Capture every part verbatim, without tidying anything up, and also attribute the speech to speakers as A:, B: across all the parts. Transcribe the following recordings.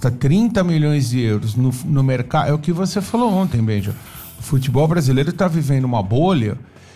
A: gasta trinta milhões de euros no, no mercado, é o que você falou ontem, Benja. O futebol brasileiro está vivendo uma bolha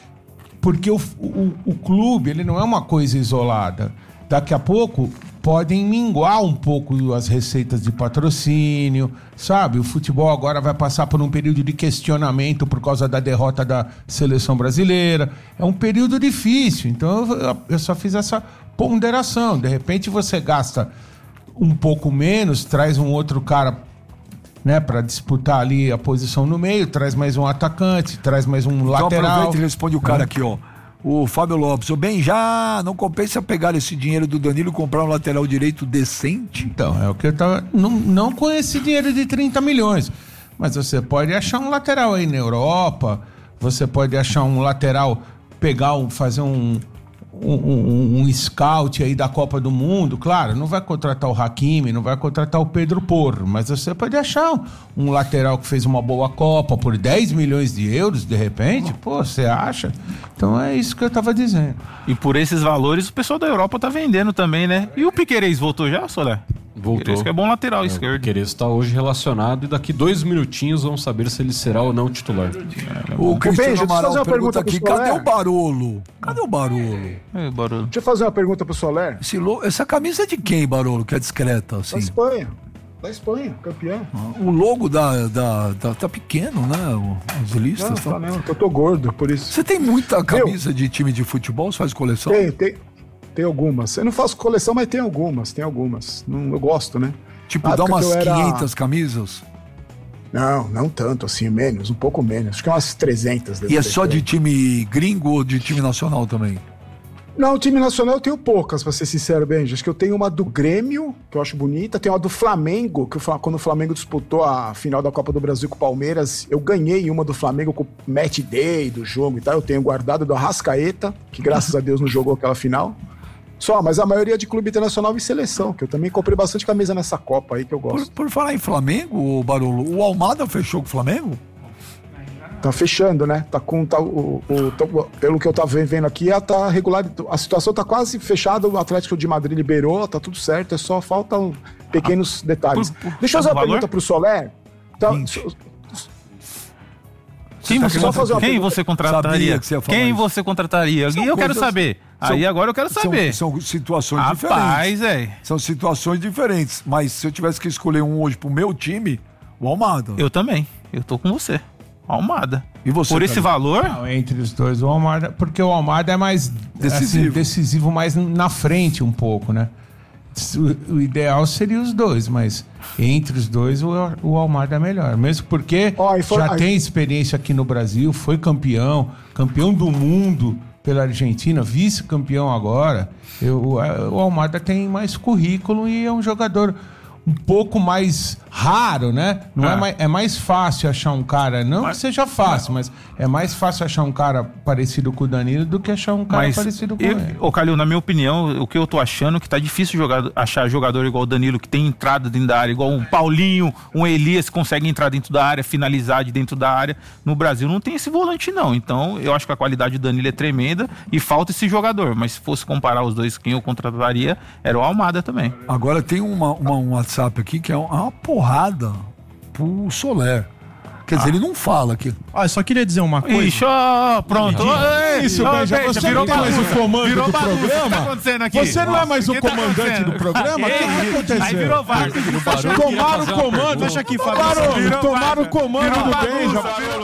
A: porque o, o, o clube ele não é uma coisa isolada. Daqui a pouco podem minguar um pouco as receitas de patrocínio, sabe? O futebol agora vai passar por um período de questionamento por causa da derrota da seleção brasileira. É um período difícil, então eu, eu só fiz essa ponderação. De repente você gasta um pouco menos, traz um outro cara, né, para disputar ali a posição no meio, traz mais um atacante, traz mais um então lateral. Então
B: aproveita e responde o cara aqui, ó. O Fábio Lopes, o bem já não compensa pegar esse dinheiro do Danilo e comprar um lateral direito decente?
A: Então, é o que eu tava... Não, não com esse dinheiro de trinta milhões, mas você pode achar um lateral aí na Europa, você pode achar um lateral, pegar, um, fazer um, um, um, um scout aí da Copa do Mundo, claro, não vai contratar o Hakimi, não vai contratar o Pedro Porro, mas você pode achar um, um lateral que fez uma boa Copa por dez milhões de euros, de repente, pô, você acha? Então é isso que eu tava dizendo.
C: E por esses valores o pessoal da Europa tá vendendo também, né? E o Piquerez voltou já, Soler?
D: Voltou.
C: Piquerez que é bom lateral é, esquerdo.
D: O Piquerez está hoje relacionado e daqui dois minutinhos vamos saber se ele será ou não titular.
B: É, o Cristiano Amaral pergunta, pergunta aqui, cadê o Barolo? Cadê o Barolo?
C: É, Barolo.
E: Deixa eu fazer uma pergunta pro Soler.
B: Esse lo... Essa camisa é de quem, Barolo, que é discreta? Assim?
E: Da Espanha. Da Espanha, campeão.
B: O logo da, da, da, tá pequeno, né? Os listas.
E: Não, tá mesmo, eu tô gordo, por isso.
B: Você tem muita camisa eu... de time de futebol? Você faz coleção?
E: Tem, tem. Tem algumas. Eu não faço coleção, mas tem algumas. Tem algumas. Não, eu gosto, né?
B: Tipo, dá umas era... quinhentas camisas?
E: Não, não tanto assim, menos, um pouco menos. Acho que umas trezentas.
B: E é só de time gringo ou de time nacional também?
E: Não, time nacional eu tenho poucas, pra ser sincero, Benji. Acho que eu tenho uma do Grêmio, que eu acho bonita. Tenho uma do Flamengo, que eu, quando o Flamengo disputou a final da Copa do Brasil com o Palmeiras, eu ganhei uma do Flamengo com o match day do jogo e tal. Eu tenho guardado do Arrascaeta, que graças a Deus não jogou aquela final. Só, mas a maioria de clube internacional e seleção, que eu também comprei bastante camisa nessa Copa aí que eu gosto.
B: Por, por falar em Flamengo, Barolo, o Almada fechou com o Flamengo?
E: Tá fechando, né? Tá com, tá, o, o, tá, pelo que eu tava vendo aqui, a, tá regular, a situação tá quase fechada, o Atlético de Madrid liberou, tá tudo certo, é só faltam pequenos ah, detalhes. Por, por, Deixa eu fazer uma valor? pergunta pro Soler. Tá,
C: Quem, você, contra... Quem você contrataria? Você Quem isso. você contrataria? São e eu coisas... quero saber. São... Aí agora eu quero saber.
B: São, são situações
C: Rapaz,
B: diferentes.
C: É.
B: São situações diferentes. Mas se eu tivesse que escolher um hoje pro meu time, o Almada.
C: Eu também. Eu tô com você. Almada.
B: E você?
C: Por esse
B: cara?
C: valor?
A: Não, entre os dois, o Almada. Porque o Almada é mais decisivo, assim, decisivo mais na frente um pouco, né? O ideal seria os dois, mas entre os dois o, o Almada é melhor. Mesmo porque oh, for... já tem experiência aqui no Brasil, foi campeão, campeão do mundo pela Argentina, vice-campeão agora. Eu, o Almada tem mais currículo e é um jogador um pouco mais raro, né? Não é. É, mais, é mais fácil achar um cara, não mas, que seja fácil, mas é mais fácil achar um cara parecido com o Danilo do que achar um cara mas parecido com eu, ele.
C: Ô, Calil, na minha opinião, o que eu tô achando é que tá difícil jogar, achar jogador igual o Danilo, que tem entrada dentro da área, igual um Paulinho, um Elias, que consegue entrar dentro da área, finalizar de dentro da área. No Brasil não tem esse volante, não. Então, eu acho que a qualidade do Danilo é tremenda e falta esse jogador. Mas se fosse comparar os dois, quem eu contrataria era o Almada também.
B: Agora tem uma, uma, um WhatsApp aqui que é uma porrada pro Soler. Quer dizer, ah. ele não fala aqui.
F: Ah, eu só queria dizer uma coisa.
C: Ixi, ó, pronto.
A: É isso, oh, Benja, você virou não tem mais o comando virou do bagunça. programa? Tá acontecendo aqui? Você não é mais o comandante tá do programa? O que tá acontecendo?
C: Aí virou VAR.
A: Tomaram o comando.
F: Deixa aqui, Fábio.
A: Tomaram o comando do Benja.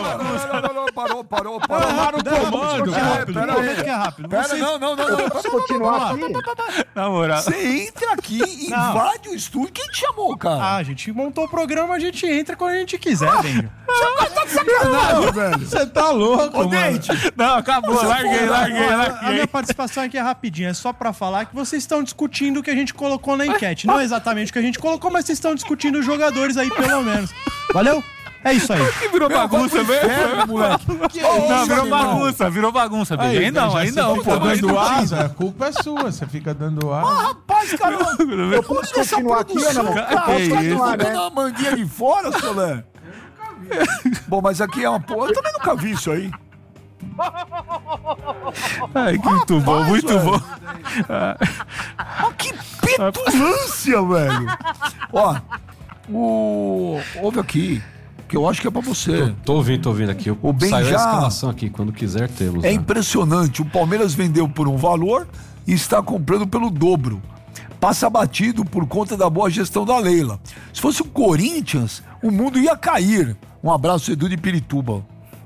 B: Parou, parou, parou.
A: Tomaram o comando.
F: Pera que é rápido.
B: Pera, não, não, não.
E: Eu posso continuar aqui?
C: Na moral.
B: Você entra aqui, invade o estúdio. Quem te chamou, cara?
F: Ah, a gente montou o programa, a gente entra quando a gente quiser, Benja.
B: Você tá de sacanagem, velho.
A: Você tá louco,
B: Ô, Dente.
C: Não, acabou. Você larguei, larguei, larguei.
F: A minha participação aqui é rapidinha. É só pra falar que vocês estão discutindo o que a gente colocou na enquete. Não é exatamente o que a gente colocou, mas vocês estão discutindo os jogadores aí, pelo menos. Valeu? É isso aí.
C: Que virou bagunça, velho, moleque. Não, virou bagunça, virou bagunça, Benja. Aí não, aí não, pô.
A: Dando asa, a culpa é sua. Você fica dando asa.
B: Ah, rapaz, cara.
E: Eu posso continuar aqui ou não?
B: Posso continuar, né? Uma manguinha de fora, Soler. Bom, mas aqui é uma porra. Eu também nunca vi isso aí.
C: Ai, que muito Rapaz, bom, muito
B: velho.
C: bom.
B: Oh, que petulância, velho. Ó, O... Ouve aqui, que eu acho que é pra você.
D: Tô, tô ouvindo, tô ouvindo aqui.
B: O Ben
D: Saiu
B: já...
D: a escalação aqui, quando quiser temos.
B: É
D: né?
B: impressionante, o Palmeiras vendeu por um valor e está comprando pelo dobro. Passa batido por conta da boa gestão da Leila. Se fosse o Corinthians, o mundo ia cair. Um abraço, Edu de Pirituba.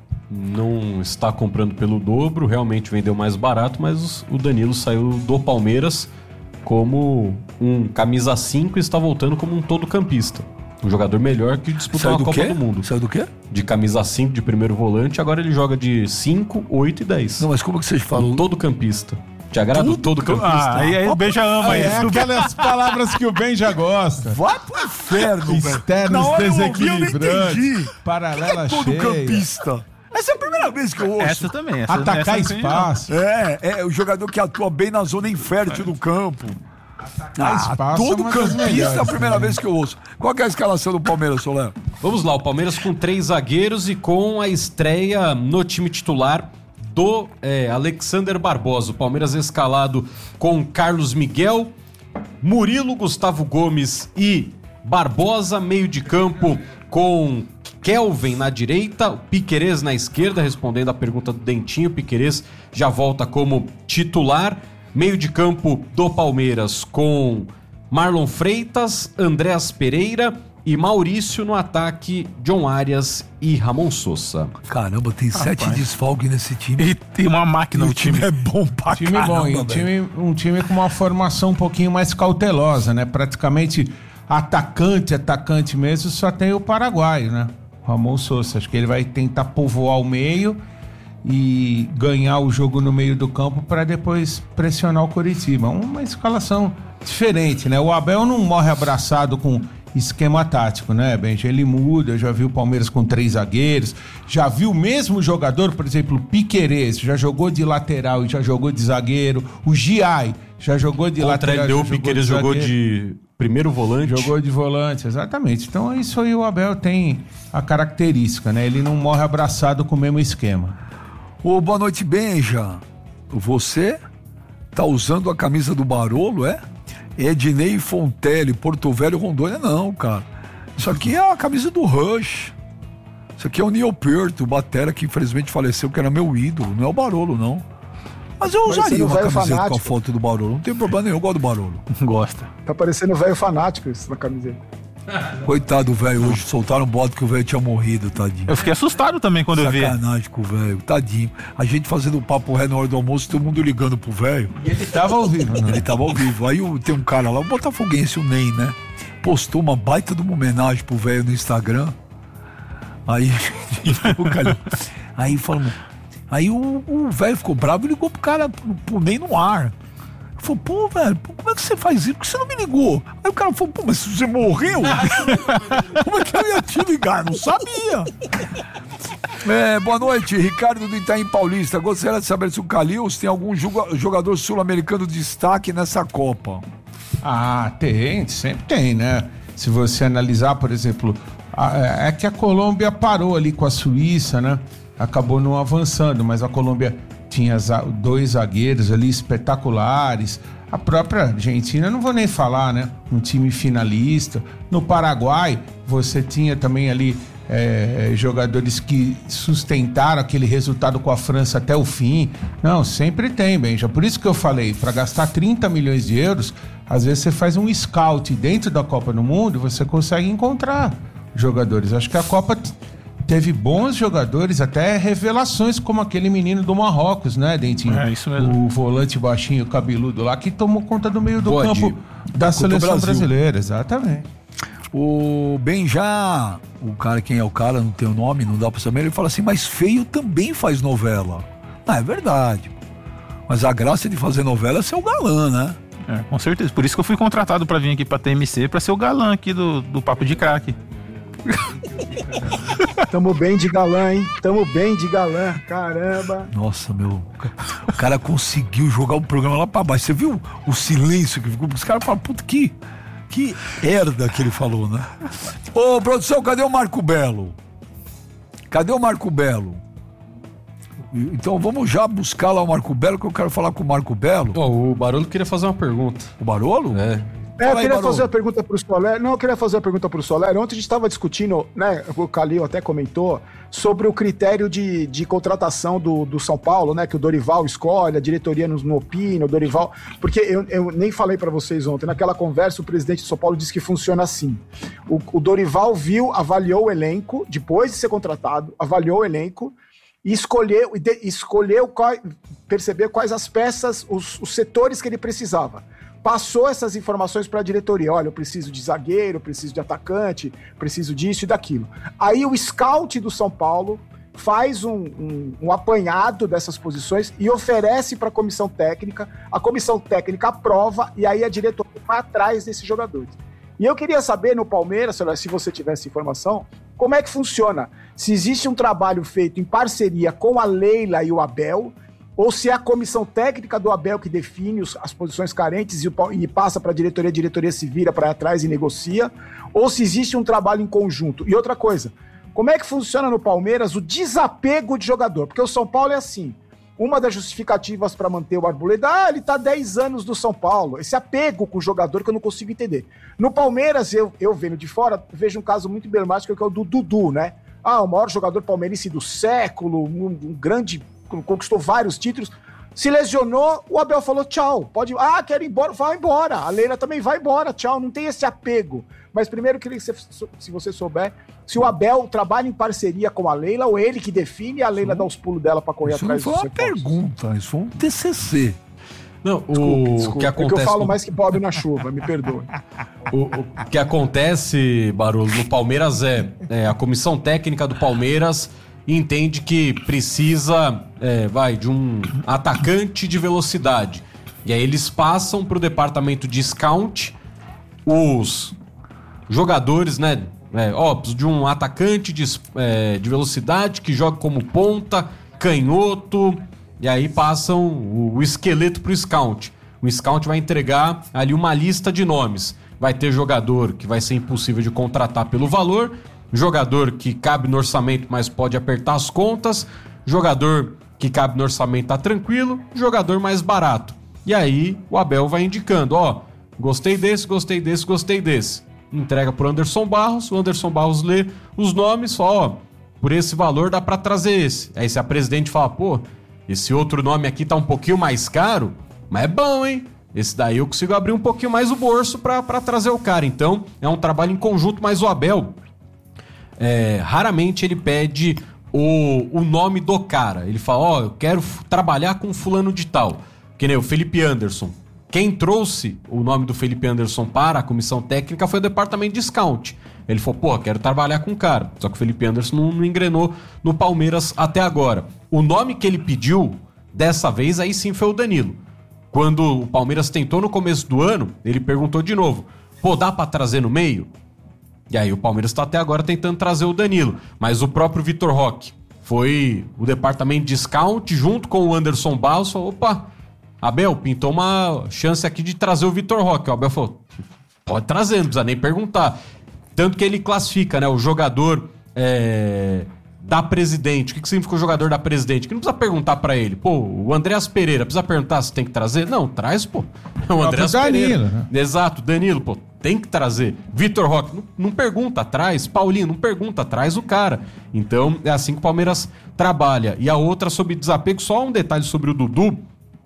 D: Não está comprando pelo dobro, realmente vendeu mais barato, mas o Danilo saiu do Palmeiras como um camisa cinco e está voltando como um todo-campista. Um jogador melhor que disputou
B: Saiu
D: a
B: do
D: Copa
B: quê?
D: do Mundo.
B: Saiu do quê?
D: De camisa cinco de primeiro volante, agora ele joga de cinco, oito e dez.
B: Não, mas como que vocês falam?
D: Um todo-campista. Te agrada o todo-campista?
C: Ah, aí, aí o Ben já ama
A: É
C: isso.
A: aquelas palavras que o Ben já gosta.
B: Vai pro inferno, velho.
A: Externos
B: Na hora eu ouvi, eu não
A: desequilibrantes.
B: entendi.
A: Paralela
B: É todo
A: cheia.
B: campista. Essa é a primeira vez que eu ouço.
C: Essa também. Essa,
A: Atacar
C: essa
A: espaço.
B: É, é o jogador que atua bem na zona infértil do campo. Ah,
A: espaço é
B: todo
A: uma das
B: campista é a
A: melhores,
B: primeira
A: né?
B: vez que eu ouço. Qual que é a escalação do Palmeiras, Solé?
D: Vamos lá, o Palmeiras com três zagueiros e com a estreia no time titular do é, Alexander Barbosa. O Palmeiras escalado com Carlos Miguel, Murilo, Gustavo Gomes e Barbosa, meio de campo com Kelvin na direita, o Piquerez na esquerda, respondendo a pergunta do Dentinho. O Piquerez já volta como titular. Meio de campo do Palmeiras com Marlon Freitas, Andréas Pereira e Maurício no ataque, John Arias e Ramon Sousa.
B: Caramba, tem sete desfalques nesse time.
C: E tem uma máquina
B: o
C: no
B: time
C: time.
B: é bom pra
A: Time
B: caramba,
A: bom, e um
B: velho.
A: time, um time com uma formação um pouquinho mais cautelosa, né? Praticamente atacante, atacante mesmo, só tem o paraguaio, né? Ramon Sousa. Acho que ele vai tentar povoar o meio e ganhar o jogo no meio do campo para depois pressionar o Coritiba. Uma escalação diferente, né? O Abel não morre abraçado com esquema tático, né, Benji? Ele muda. Eu já vi o Palmeiras com três zagueiros, já vi o mesmo jogador, por exemplo, o Piquerez, já jogou de lateral e já jogou de zagueiro. O Giai já jogou de
D: Contra
A: lateral.
D: ele deu,
A: já
D: o Piquerez
A: de
D: jogou
A: zagueiro.
D: de primeiro volante.
A: Jogou de volante, exatamente. Então isso aí o Abel tem a característica, né? Ele não morre abraçado com o mesmo esquema.
B: Ô, boa noite, Benja. Você tá usando a camisa do Barolo, é? Ednei Fontelli, Porto Velho, Rondônia, não, cara. Isso aqui é a camisa do Rush. Isso aqui é o Neil Peart, o batera que infelizmente faleceu, que era meu ídolo. Não é o Barolo, não. Mas eu
E: Mas
B: usaria
E: você não
B: uma
E: vai
B: camiseta
E: fanático.
B: com a foto do Barolo. Não tem problema nenhum, eu gosto do Barolo.
C: Gosta.
E: Tá parecendo velho fanático isso na camiseta.
B: Coitado do velho, hoje soltaram um boto que o velho tinha morrido, tadinho.
C: Eu fiquei assustado também quando eu vi.
B: Sacanagem com o velho, tadinho. A gente fazendo um papo ré na hora do almoço, todo mundo ligando pro velho.
A: Ele tava ao vivo, né?
B: Ele tava ao vivo. Aí o- tem um cara lá, o botafoguense, o Ney, né? Postou uma baita de uma homenagem pro velho no Instagram. Aí, o cara, aí falamos. Aí o o velho ficou bravo e ligou pro cara, pro, pro Ney no ar. Falou, pô, velho, pô, como é que você faz isso? Por que você não me ligou? Aí o cara falou, pô, mas você morreu? Como é que eu ia te ligar? Não sabia. É, boa noite, Ricardo do Itaim Paulista. Gostaria de saber se o Calils tem algum joga- jogador sul-americano de destaque nessa Copa.
A: Ah, tem, sempre tem, né? Se você analisar, por exemplo, a- é que a Colômbia parou ali com a Suíça, né? Acabou não avançando, mas a Colômbia tinha za- dois zagueiros ali espetaculares. A própria Argentina, não vou nem falar, né? Um time finalista. No Paraguai, você tinha também ali é, jogadores que sustentaram aquele resultado com a França até o fim. Não, sempre tem, Benja. Por isso que eu falei, para gastar trinta milhões de euros, às vezes você faz um scout dentro da Copa do Mundo e você consegue encontrar jogadores. Acho que a Copa t- teve bons jogadores, até revelações como aquele menino do Marrocos, né, Dentinho?
C: É, isso mesmo.
A: O volante baixinho, cabeludo lá, que tomou conta do meio do
D: Boa,
A: campo
D: Diego.
A: da seleção
B: Brasil.
A: brasileira. Exatamente.
B: O Benjá, o cara, quem é o cara, não tem o nome, não dá pra saber, ele fala assim, mas feio também faz novela. Ah, é verdade. Mas a graça de fazer novela é ser o galã, né?
C: É, com certeza. Por isso que eu fui contratado pra vir aqui pra T M C, pra ser o galã aqui do, do Papo de Craque.
E: Tamo bem de galã, hein? Tamo bem de galã. Caramba.
B: Nossa, meu. O cara conseguiu jogar o programa lá pra baixo. Você viu o silêncio que ficou? Os caras falaram, puta, que, que herda que ele falou, né? Ô, produção, cadê o Marco Belo? Cadê o Marco Belo? Então vamos já buscar lá o Marco Belo, que eu quero falar com o Marco Belo.
D: Ó, o Barolo queria fazer uma pergunta.
B: O Barolo?
D: É.
E: É, eu
B: Fala aí,
E: queria
B: Barô.
E: fazer uma pergunta pro Soler. Não, eu queria fazer uma pergunta pro Soler. Ontem a gente estava discutindo, né? O Calil até comentou sobre o critério de, de contratação do, do São Paulo, né? Que o Dorival escolhe, a diretoria não, não opina, o Dorival. Porque eu, eu nem falei para vocês ontem. Naquela conversa, o presidente do São Paulo disse que funciona assim. O, o Dorival viu, avaliou o elenco, depois de ser contratado, avaliou o elenco e escolheu, e de, escolheu qual, perceber quais as peças, os, os setores que ele precisava. Passou essas informações para a diretoria. Olha, eu preciso de zagueiro, eu preciso de atacante, preciso disso e daquilo. Aí o scout do São Paulo faz um, um, um apanhado dessas posições e oferece para a comissão técnica. A comissão técnica aprova e aí a diretoria vai atrás desses jogadores. E eu queria saber no Palmeiras, se você tivesse informação, como é que funciona. Se existe um trabalho feito em parceria com a Leila e o Abel, ou se é a comissão técnica do Abel que define os, as posições carentes e, o, e passa para a diretoria, a diretoria se vira para trás e negocia, ou se existe um trabalho em conjunto. E outra coisa, como é que funciona no Palmeiras o desapego de jogador? Porque o São Paulo é assim, uma das justificativas para manter o Arboleda, ah, ele está há dez anos do São Paulo, esse apego com o jogador que eu não consigo entender. No Palmeiras, eu, eu vendo de fora, vejo um caso muito emblemático que é o do Dudu, né? Ah, o maior jogador palmeirense do século, um, um grande... conquistou vários títulos, se lesionou, o Abel falou tchau, pode, ah, quero ir embora, vai embora, a Leila também vai embora, tchau, não tem esse apego. Mas primeiro eu queria que você, se você souber, se o Abel trabalha em parceria com a Leila, ou ele que define, e a Leila dá os pulos dela pra correr
B: Isso
E: atrás
B: não
E: do
B: foi uma
E: seu posto.
B: pergunta, isso foi um T C C.
D: Não, o
E: Desculpe,
D: que
E: é
D: acontece
E: que eu falo
D: no-
E: mais que pobre na chuva, me perdoe.
D: O, o que acontece, Barolo, no Palmeiras é, é a comissão técnica do Palmeiras entende que precisa, é, vai, de um atacante de velocidade. E aí eles passam para o departamento de scout os jogadores, né? É, ó, preciso de um atacante de, é, de velocidade que joga como ponta, canhoto. E aí passam o, o esqueleto pro scout. O scout vai entregar ali uma lista de nomes. Vai ter jogador que vai ser impossível de contratar pelo valor, jogador que cabe no orçamento, mas pode apertar as contas, jogador que cabe no orçamento, tá tranquilo, jogador mais barato. E aí o Abel vai indicando, ó, gostei desse, gostei desse, gostei desse. Entrega pro Anderson Barros, o Anderson Barros lê os nomes, fala, ó, por esse valor dá pra trazer esse. Aí se a presidente fala, pô, esse outro nome aqui tá um pouquinho mais caro, mas é bom, hein? Esse daí eu consigo abrir um pouquinho mais o bolso pra, pra trazer o cara. Então, é um trabalho em conjunto, mas o Abel, é, raramente ele pede o, o nome do cara. Ele fala, ó, eu quero f- trabalhar com fulano de tal. Que nem o Felipe Anderson. Quem trouxe o nome do Felipe Anderson para a comissão técnica foi o departamento de scout. Ele falou, pô, quero trabalhar com o cara. Só que o Felipe Anderson não, não engrenou no Palmeiras até agora. O nome que ele pediu, dessa vez, aí sim foi o Danilo. Quando o Palmeiras tentou no começo do ano, ele perguntou de novo, pô, dá pra trazer no meio? E aí o Palmeiras tá até agora tentando trazer o Danilo. Mas o próprio Vitor Roque foi o departamento de scout junto com o Anderson Barros, falou, opa, Abel, pintou uma chance aqui de trazer o Vitor Roque. O Abel falou, pode trazer, não precisa nem perguntar. Tanto que ele classifica, né, o jogador é, da presidente. O que, que significa o jogador da presidente? Que não precisa perguntar pra ele. Pô, o Andreas Pereira, precisa perguntar se tem que trazer? Não, traz, pô. É o Andreas Pereira.
A: Danilo, né?
D: Exato, Danilo, pô, tem que trazer. Vitor Roque, não, não pergunta atrás. Paulinho, não pergunta atrás o cara. Então, é assim que o Palmeiras trabalha. E a outra sobre desapego, só um detalhe sobre o Dudu.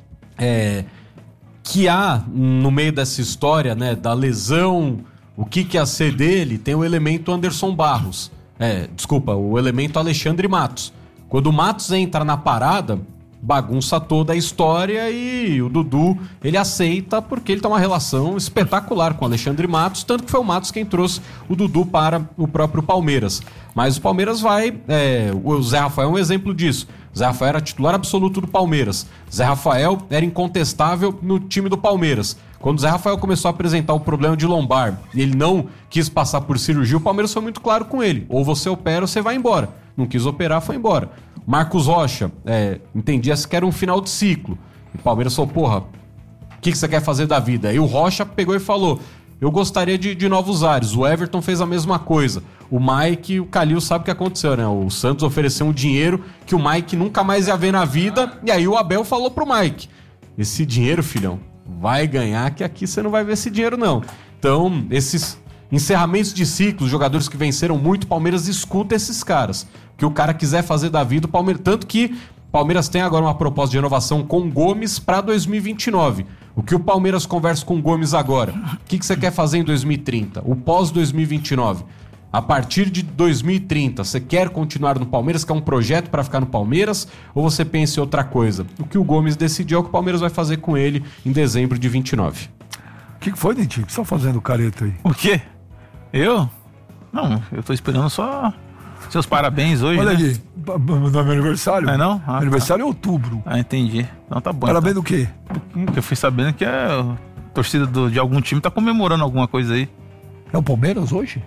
D: É, que há no meio dessa história, né, da lesão, o que que ia ser dele, tem o elemento Anderson Barros. É, desculpa, o elemento Alexandre Matos. Quando o Matos entra na parada, bagunça toda a história e o Dudu, ele aceita porque ele tem uma relação espetacular com o Alexandre Matos, tanto que foi o Matos quem trouxe o Dudu para o próprio Palmeiras. Mas o Palmeiras vai... É, o Zé Rafael é um exemplo disso. Zé Rafael era titular absoluto do Palmeiras. Zé Rafael era incontestável no time do Palmeiras. Quando o Zé Rafael começou a apresentar o problema de lombar e ele não quis passar por cirurgia, o Palmeiras foi muito claro com ele. Ou você opera ou você vai embora. Não quis operar, foi embora. Marcos Rocha, é, entendia que era um final de ciclo. E o Palmeiras falou, porra, o que, que você quer fazer da vida? E o Rocha pegou e falou, eu gostaria de, de novos ares. O Everton fez a mesma coisa. O Mike, o Calil sabe o que aconteceu, né? O Santos ofereceu um dinheiro que o Mike nunca mais ia ver na vida. E aí o Abel falou pro Mike, esse dinheiro, filhão, vai ganhar, que aqui você não vai ver esse dinheiro, não. Então, esses encerramentos de ciclo, jogadores que venceram muito, o Palmeiras escuta esses caras. O que o cara quiser fazer da vida, o Palmeiras... Tanto que o Palmeiras tem agora uma proposta de renovação com o Gomes para dois mil e vinte e nove. O que o Palmeiras conversa com o Gomes agora? O que, que você quer fazer em dois mil e trinta? O pós dois mil e vinte e nove? A partir de dois mil e trinta, você quer continuar no Palmeiras, quer um projeto para ficar no Palmeiras, ou você pensa em outra coisa? O que o Gomes decidiu é o que o Palmeiras vai fazer com ele em dezembro de vinte e nove.
B: O que, que foi, Dentinho? O que você tá fazendo careta aí?
C: O quê? Eu? Não, eu tô esperando só seus parabéns hoje.
B: Olha
C: né?
B: aqui, no meu aniversário.
C: Não é não? Ah,
B: aniversário
C: tá.
B: é outubro.
C: Ah, entendi. Então tá bom.
B: Parabéns
C: então.
B: do quê?
C: Porque eu fui sabendo que a torcida do- de algum time tá comemorando alguma coisa aí.
B: É o Palmeiras hoje?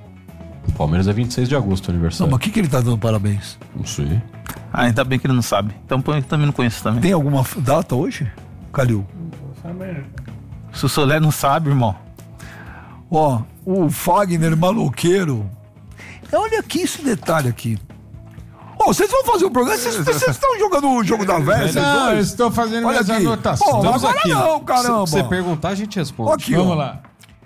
D: O Palmeiras é vinte e seis de agosto, o
B: Não,
D: aniversário.
B: mas o que, que ele tá dando parabéns?
D: Não sei.
C: Ah, ainda bem que ele não sabe. Então eu também não conheço também.
B: Tem alguma f- data hoje? Calil?
C: Se o Solé não sabe, irmão.
B: Ó, o Fagner maloqueiro. Olha aqui esse detalhe aqui. Ó, vocês vão fazer o programa? Vocês vocês estão jogando o jogo da velha? vocês
A: Não, eu
B: dois?
A: estou fazendo
B: Olha
A: minhas
B: aqui.
A: anotações.
B: Ó,
D: Estamos
B: agora
D: aqui.
B: não, caramba.
D: Se você perguntar, a gente responde.
B: Aqui,
A: Vamos
B: ó.
A: lá.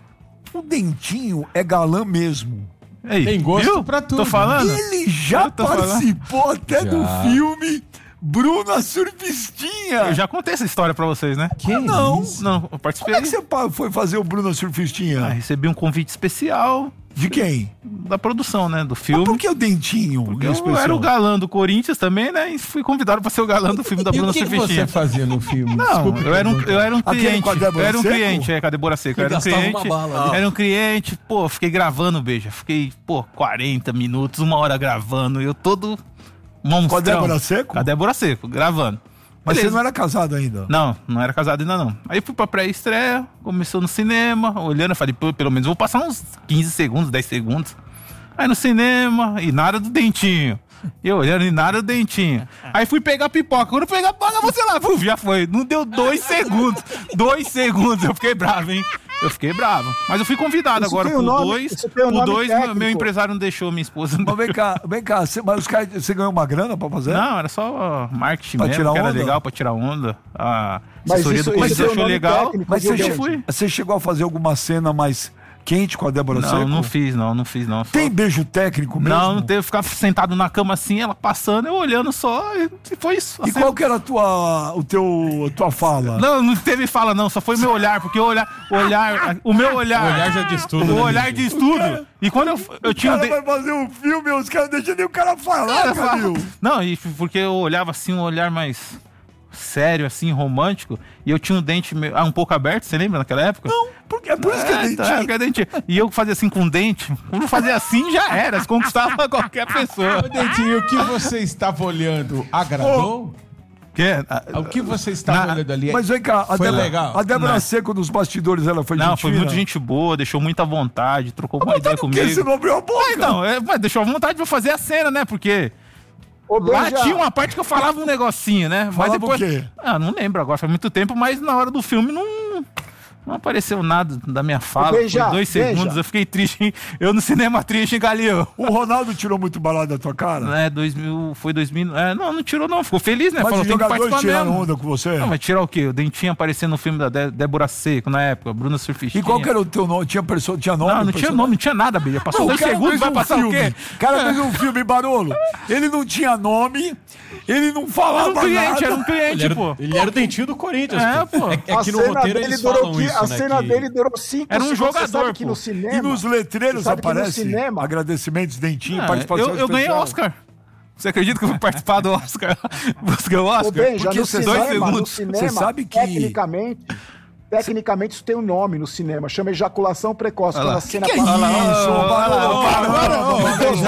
B: O Dentinho é galã mesmo.
C: Aí,
A: Tem gosto
C: viu?
A: pra tudo.
C: Tô falando?
B: Ele já
C: Eu tô falando.
B: participou até do
D: Já.
B: filme Bruna Surfistinha.
C: Eu já contei essa história pra vocês, né?
B: Que não.
C: Não, eu participei.
B: Como é que você pa- foi fazer o Bruna Surfistinha?
C: Ah, recebi um convite especial
B: De quem?
C: da produção, né? Do
B: Mas
C: filme.
B: por que o Dentinho?
C: Porque
B: em
C: eu
B: especial?
C: era o galã do Corinthians também, né? E fui convidado pra ser o galã do filme da
A: E
C: Bruna
A: o que, que
C: Surfistinha.
A: você fazia no filme?
C: Não,
A: Desculpa
C: eu era um, eu era um
B: Aquele
C: cliente.
B: com a Débora
C: Eu era um
B: Seco?
C: cliente, é, com a Débora Seco. Eu era um
D: gastava uma
C: cliente.
D: bala ali.
C: Era um cliente, pô, fiquei gravando, beija. Fiquei, pô, quarenta minutos, uma hora gravando. Eu todo monstrão.
B: Com a Débora Seco?
C: Com a Débora Seco, gravando.
B: Mas
C: Beleza.
B: você não era casado ainda?
C: Não, não era casado ainda não. Aí fui pra pré-estreia, começou no cinema, olhando, eu falei, pô, pelo menos vou passar uns quinze segundos, dez segundos. Aí no cinema, e nada do Dentinho. Eu olhando, e nada do Dentinho. Aí fui pegar pipoca. Quando eu pegar a pipoca, você lá, puf, já foi. Não deu dois segundos. Dois segundos, eu fiquei bravo, hein? Eu fiquei bravo. Mas eu fui convidado
E: Isso
C: agora
E: tem um
C: por
E: nome-
C: dois.
E: isso tem um
C: Por
E: nome
C: dois,
E: técnico.
C: meu empresário não deixou, minha esposa não
B: Mas vem
C: deixou.
B: cá, vem cá, você, mas os caras, você ganhou uma grana pra fazer?
C: Não, era só marketing
B: Pra
C: mesmo,
B: tirar
C: que era
B: onda?
C: legal pra tirar onda. A
E: Mas
C: assessoria
E: isso-
C: do Corinthians
E: isso tem um
C: achou
E: nome
C: legal.
E: técnico,
B: Mas
E: viu,
B: você,
C: eu
E: Dentinho?
C: fui.
B: você chegou a fazer alguma cena mais quente com a Débora Seco?
C: Não, não fiz, não, não fiz, não. Só-
B: Tem beijo técnico mesmo?
C: Não, não teve. Eu ficava sentado na cama assim, ela passando, eu olhando só, e foi isso.
B: E
C: Assim,
B: qual que era a tua, o teu, a tua fala?
C: Não, não teve fala, não, só foi meu olhar, porque o olhar, o olhar, o meu olhar.
D: O olhar já diz tudo,
C: O
D: né,
C: olhar diz tudo. E quando eu, eu
B: O
C: tinha um.
B: cara
C: de-
B: vai fazer um filme, os caras deixam nem o cara falar,
C: Cara,
B: Calil.
C: Não, e porque eu olhava assim, um olhar mais sério, assim, romântico, e eu tinha um dente meio- ah, um pouco aberto, você lembra naquela época?
B: Não, porque é por isso que é
C: É, então,
B: dentinho.
C: é, porque é dente. E eu fazia assim com o dente. Quando eu fazia assim, já era. Se conquistava qualquer pessoa.
A: Ô, Dentinho, o que você estava olhando agradou?
C: Que?
A: O que você estava
C: Na-
A: olhando ali?
B: Mas vem cá, a
A: Foi
B: Débora,
A: legal.
B: a Débora
C: Não.
B: Seco nos bastidores, ela foi
C: Não,
B: gente
C: foi
B: fina?
C: muito gente boa, deixou muita vontade, trocou uma
B: Mas
C: ideia
B: por que
C: comigo.
B: você não abriu a boca?
C: Ah, então, é, mas deixou vontade pra fazer a cena, né? Porque
E: Ô,
C: lá
E: Benja,
C: tinha uma parte que eu falava um negocinho, né? Mas
B: Falava
C: depois.
B: o quê?
C: Ah, não lembro agora, faz muito tempo, mas na hora do filme não. Não apareceu nada da minha fala.
E: Beija,
C: Foi dois
E: beija.
C: segundos, eu fiquei triste. Hein? Eu no cinema triste, hein, Galil?
B: O Ronaldo tirou muito barato da tua cara?
C: É, dois mil, foi dois mil. É, não, não tirou, não. Ficou feliz, né?
B: Mas
C: Falou,
B: os
C: tem que
B: jogadores
C: participar
B: tiraram
C: mesmo.
B: onda com você?
C: Não, mas tirar o quê? O Dentinho aparecendo no filme da Dé- Débora Seco na época, Bruna Surfistinha.
B: E qual que era o teu nome? Tinha, perso... tinha nome?
C: Não, não tinha
B: personagem?
C: nome, não tinha nada, Beija. Passou
B: Não,
C: dois
B: o cara
C: segundos,
B: fez
C: vai
B: um
C: passar
B: filme.
C: o quê?
B: O cara fez um filme, Barolo. Ele não tinha nome, ele não
C: Era
B: falava
C: um cliente,
B: nada.
C: era um cliente,
D: Ele era,
C: pô.
D: ele era o dentinho do Corinthians,
C: É,
D: pô.
C: pô.
D: É, é
E: a
D: que no
E: cena
D: roteiro
E: dele
D: eles
E: durou
D: falam
E: que-
D: isso,
E: A
D: né,
E: cena
D: que-
E: dele durou cinco
C: Era um
E: segundos. Você
C: jogador,
E: sabe que
C: pô.
E: no cinema...
B: E nos letreiros
E: Você sabe que no
B: aparece
E: cinema-
B: agradecimentos, Dentinho,
C: Ah,
B: participação
C: eu, eu ganhei
B: especial.
C: Oscar. Você acredita que eu fui participar do Oscar? Você ganhou
E: Ô,
C: Oscar?
E: Benja,
B: porque
E: no
B: você
E: cinema,
C: dois
E: no
C: segundos.
E: cinema,
B: Você sabe que-
E: tecnicamente, tecnicamente isso tem um nome no cinema, chama ejaculação precoce.
C: Olha
E: Quando
C: lá.
E: a cena
B: Que
E: passa-
B: isso,
C: ó,
B: Barolo,
C: ó,
B: Barolo,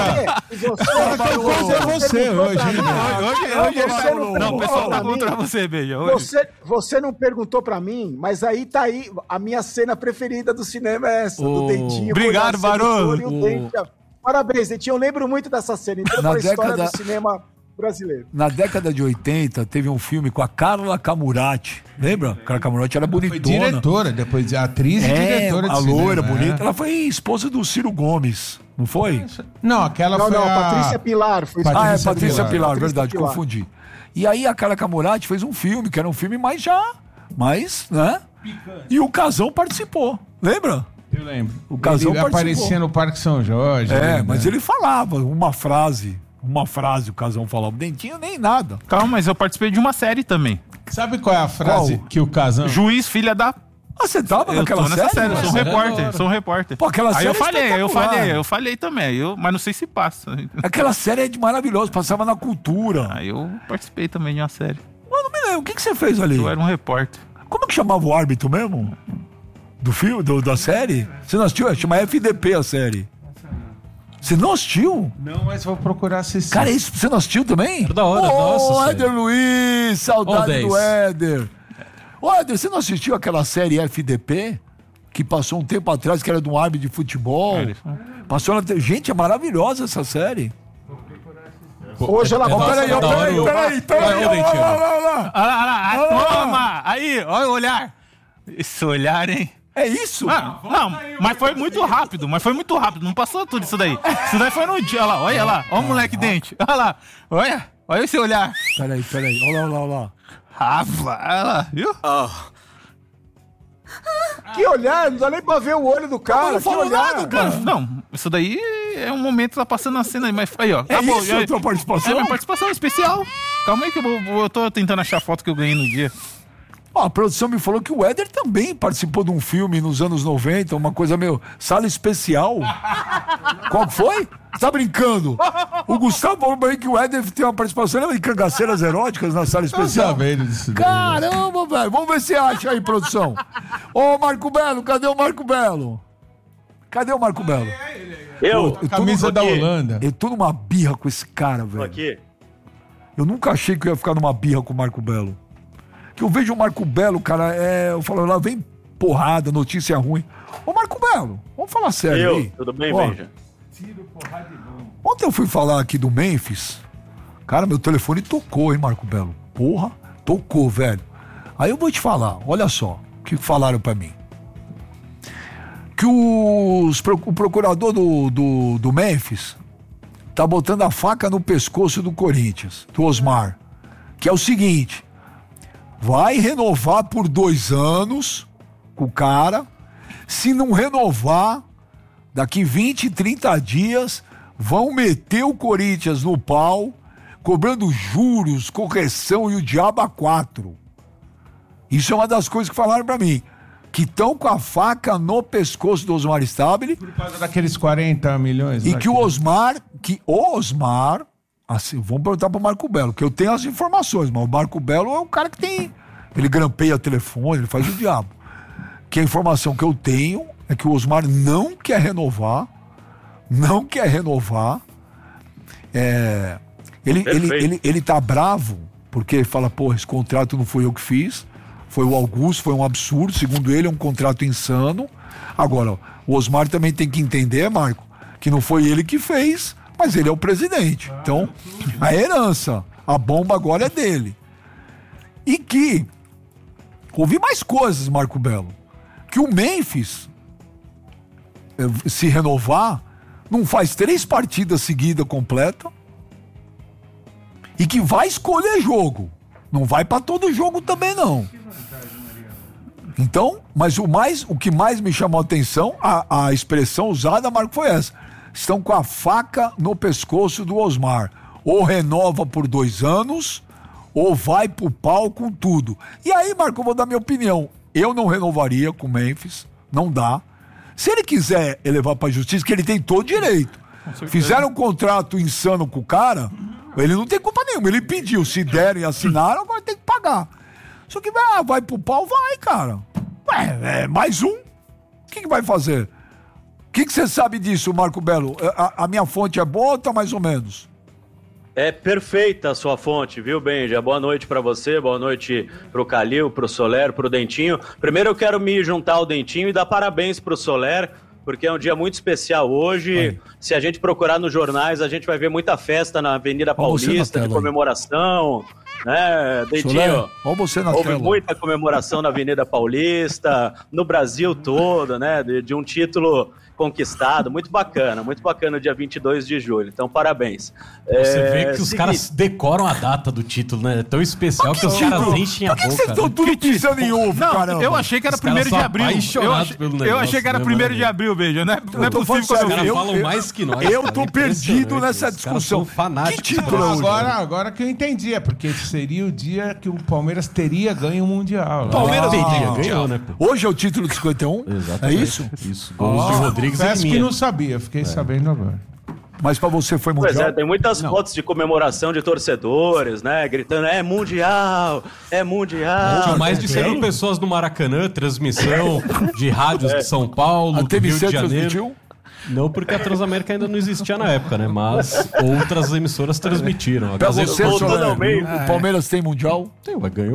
E: E você, e você,
A: coisa é você
E: perguntou
A: hoje,
E: pra
A: hein,
E: mim-
C: Hoje, hoje,
E: Não,
C: hoje,
E: você
C: hoje-
E: não
C: não, o
E: perguntou
C: pessoal
E: pra
C: tá
E: mim.
C: contra você, Beija. Hoje.
E: Você, você não perguntou pra mim, mas aí tá aí, a minha cena preferida do cinema é essa,
D: Ô,
E: do Dentinho.
C: obrigado,
E: com o olhar
C: Barolo.
E: sedutor e o dente. Parabéns, Dentinho, eu lembro muito dessa cena, entrou
B: Na
E: pra história
B: década-
E: do cinema brasileiro.
B: Na década de oitenta, teve um filme com a Carla Camurati. Lembra? A Carla Camurati era
A: Foi
B: bonitona.
A: diretora, depois atriz e
B: É,
A: diretora de
B: a
A: cinema,
B: loira,
A: é.
B: bonita. Ela foi esposa do Ciro Gomes, não foi?
A: Não, aquela
E: Não,
A: foi
E: não,
A: a...
E: Patrícia Pilar. Foi
B: Ah, é,
A: Patrícia
B: Patrícia
A: Pilar.
B: Pilar,
E: Patrícia
B: verdade,
E: Pilar.
B: confundi. E aí a Carla Camurati fez um filme, que era um filme mais já, mais, né? E o Casão participou, lembra?
A: Eu lembro.
B: O Casão
A: ele
B: participou.
A: aparecia no Parque São Jorge.
B: É,
A: né?
B: mas ele falava uma frase, uma frase o Casão falava. O Dentinho nem nada.
C: Calma, mas eu participei de uma série também.
A: Sabe qual é a frase
B: Qual?
A: que o Casão...
C: Juiz, filha da...
B: Ah, você tava
C: Eu
B: naquela
C: tô nessa
B: série?
C: série, eu sou um
D: Mas era da
C: repórter,
D: hora.
C: sou um repórter.
B: Pô, aquela
C: Aí
B: série
C: eu
B: é
C: falei, eu
B: espetacular.
C: falei, eu falei também, eu, mas não sei se passa.
B: Aquela série é de maravilhosa, passava na Cultura.
C: Aí eu participei também de uma série.
B: Mano, me lembro, o que, que você fez ali?
C: Eu era um repórter.
B: Como que chamava o árbitro mesmo? Do filme, do, da série? Você não assistiu? Chama F D P a série. Você não assistiu?
A: Não, mas vou procurar assistir.
B: Cara, isso você não assistiu também?
D: Era da hora,
B: Ô,
D: nossa,
B: Éder
D: sério.
B: Luiz, saudade
D: Ó,
B: do
D: dez.
B: Éder. Ô, Éder, você não assistiu aquela série F D P? Que passou um tempo atrás, que era de um árbitro de futebol.
C: É,
B: Passou na... te- Gente, é maravilhosa essa série.
E: Hoje ela
D: É
B: Ó,
D: nossa,
B: peraí, ó,
D: da hora
B: peraí,
D: o-
B: peraí, peraí.
D: Vai, ô,
B: Olha
D: Dentinho.
B: lá, olha lá.
C: Olha lá, olha lá,
B: Olha lá.
C: toma! Aí, olha o olhar. Esse olhar, hein?
B: É isso?
C: Não, não, mas foi muito rápido, mas foi muito rápido, não passou tudo isso daí. Isso daí foi no dia, olha lá, olha lá, olha o moleque dente, olha lá, olha, olha esse olhar.
B: Peraí, peraí, olha lá, olha lá.
C: Rafa, olha lá, viu?
E: Que olhar, não dá nem pra ver o olho do cara.
B: não
E: Que
B: falou
E: olhar.
B: nada, cara.
C: Não, isso daí é um momento que tá passando na cena aí, mas aí, ó.
B: É
C: acabou,
B: isso
C: já-
B: a tua participação?
C: É minha participação especial. Calma aí que eu, vou, eu tô tentando achar a foto que eu ganhei no dia.
B: Ó, a produção me falou que o Éder também participou de um filme nos anos noventa, uma coisa meio sala especial. Qual que foi? Você tá brincando? O Gustavo falou pra mim que o Éder tem uma participação, lembra de cangaceiras eróticas na sala
A: Tô
B: especial?
A: sabendo disso daí.
B: Caramba, velho. Vamos ver se acha aí, produção. Ô, Marco Belo, cadê o Marco Belo? Cadê o Marco Belo?
G: Eu,
B: Eu tô,
A: Camisa
B: num-
A: da
G: aqui.
A: Holanda.
B: eu tô numa birra com esse cara,
G: tô
B: velho.
G: aqui.
B: Eu nunca achei que eu ia ficar numa birra com o Marco Belo. Que eu vejo o Marco Belo, cara, é, eu falo, lá vem porrada, notícia ruim. Ô, Marco Belo, vamos falar sério
G: Eu,
B: aí.
G: tudo bem,
B: Ó,
G: Benja?
B: Ontem eu fui falar aqui do Memphis. Cara, meu telefone tocou, hein, Marco Belo? Porra, tocou, velho. Aí eu vou te falar, olha só, o que falaram pra mim. Que os, pro- o procurador do, do, do Memphis tá botando a faca no pescoço do Corinthians, do Osmar. Que é o seguinte, vai renovar por dois anos com o cara. Se não renovar, daqui vinte, trinta dias, vão meter o Corinthians no pau, cobrando juros, correção e o diabo a quatro. Isso é uma das coisas que falaram pra mim. Que estão com a faca no pescoço do Osmar Stabile
A: Por causa daqueles quarenta milhões.
B: e
A: lá
B: que o Osmar, que o Osmar, assim, vamos perguntar pro Marco Belo, que eu tenho as informações, mas o Marco Belo é um cara que tem, ele grampeia telefone, ele faz o diabo. Que a informação que eu tenho é que o Osmar não quer renovar, não quer renovar, é, ele, ele,
G: Perfeito.
B: ele, ele tá bravo, porque ele fala, pô, esse contrato não foi eu que fiz, foi o Augusto, foi um absurdo, segundo ele é um contrato insano. Agora, o Osmar também tem que entender, Marco, que não foi ele que fez, mas ele é o presidente. Então, a herança, a bomba agora é dele. E que, ouvi mais coisas, Marco Belo, que o Memphis, eh, se renovar, não faz três partidas seguidas completa e que vai escolher jogo. Não vai pra todo jogo também, não. Então, mas o, mais, o que mais me chamou a atenção, a, a expressão usada, Marco, foi essa. Estão com a faca no pescoço do Osmar. Ou renova por dois anos, ou vai pro pau com tudo. E aí, Marco, eu vou dar minha opinião. Eu não renovaria com o Memphis, não dá. Se ele quiser elevar pra justiça, que ele tem todo direito. Fizeram um contrato insano com o cara, ele não tem culpa nenhuma. Ele pediu, se derem e assinaram, agora tem que pagar. Só que ah, vai pro pau, vai, cara. Ué, é mais um. O que, que vai fazer? O que, que você sabe disso, Marco Belo? A, a minha fonte é boa ou tá mais ou menos?
G: É perfeita a sua fonte, viu, Benja? Boa noite pra você, boa noite pro Calil, pro Soler, pro Dentinho. Primeiro eu quero me juntar ao Dentinho e dar parabéns pro Soler, porque é um dia muito especial hoje.
B: Aí.
G: Se a gente procurar nos jornais, a gente vai ver muita festa na Avenida
B: Olha você na
G: Paulista,
B: tela
G: de
B: aí.
G: comemoração, né, Dentinho?
B: Soler, olha você na
G: Houve
B: tela.
G: muita comemoração na Avenida Paulista, no Brasil todo, né? De, de um título conquistado, muito bacana, muito bacana o dia vinte e dois de julho, então parabéns.
D: Você
G: É,
D: vê que os
G: seguinte,
D: caras decoram a data do título, né? É tão especial que os caras enchem a
B: Por que
D: boca.
B: vocês estão
D: né?
B: tudo pisando em ovo,
C: Não,
B: caramba?
C: eu achei que era
D: Os caras
C: primeiro de
D: são
C: abril. Eu
D: apaixonados
C: achei,
D: pelo
C: eu
D: negócio,
C: achei que era
D: né,
C: primeiro
D: mano?
C: de abril, beijo. Não é, não é
B: tô
C: possível
B: falando
C: que eu
D: Os
C: não
D: caras
C: vi.
B: eu-
D: falam
B: eu-
D: mais que nós.
B: eu
D: cara,
B: tô
D: é
B: perdido
D: impressionante.
B: nessa
D: Os caras
B: discussão.
D: são fanáticos.
B: Que título
D: por
B: é
D: esse
B: hoje?
D: jogo.
A: Agora, agora que eu entendi, é porque seria o dia que o Palmeiras teria ganho o Mundial. lá.
D: Palmeiras
B: Ah,
D: teria,
B: não.
D: ganhou, né? pô?
B: Hoje é o título de cinquenta e um? É
D: Exatamente.
B: isso?
D: Isso. Gols de Rodrigues e
A: Confesso que
D: Liminha.
A: não sabia, fiquei sabendo agora.
B: Mas pra você foi
G: Pois
B: mundial?
G: é, tem muitas fotos de comemoração de torcedores, né? Gritando, é mundial, é mundial.
D: Tinha mais de cem mil pessoas no Maracanã, transmissão de rádios de São Paulo,
B: A
D: do Rio
B: T V C
D: de Janeiro.
B: transmitiu?
D: Não, porque a Transamérica ainda não existia na época, né? Mas outras emissoras transmitiram. A
B: Pra
D: Gazeta
B: você,
G: voltou
B: Soler,
G: ao meio.
B: o Palmeiras tem mundial?
D: tem, mas ganhou.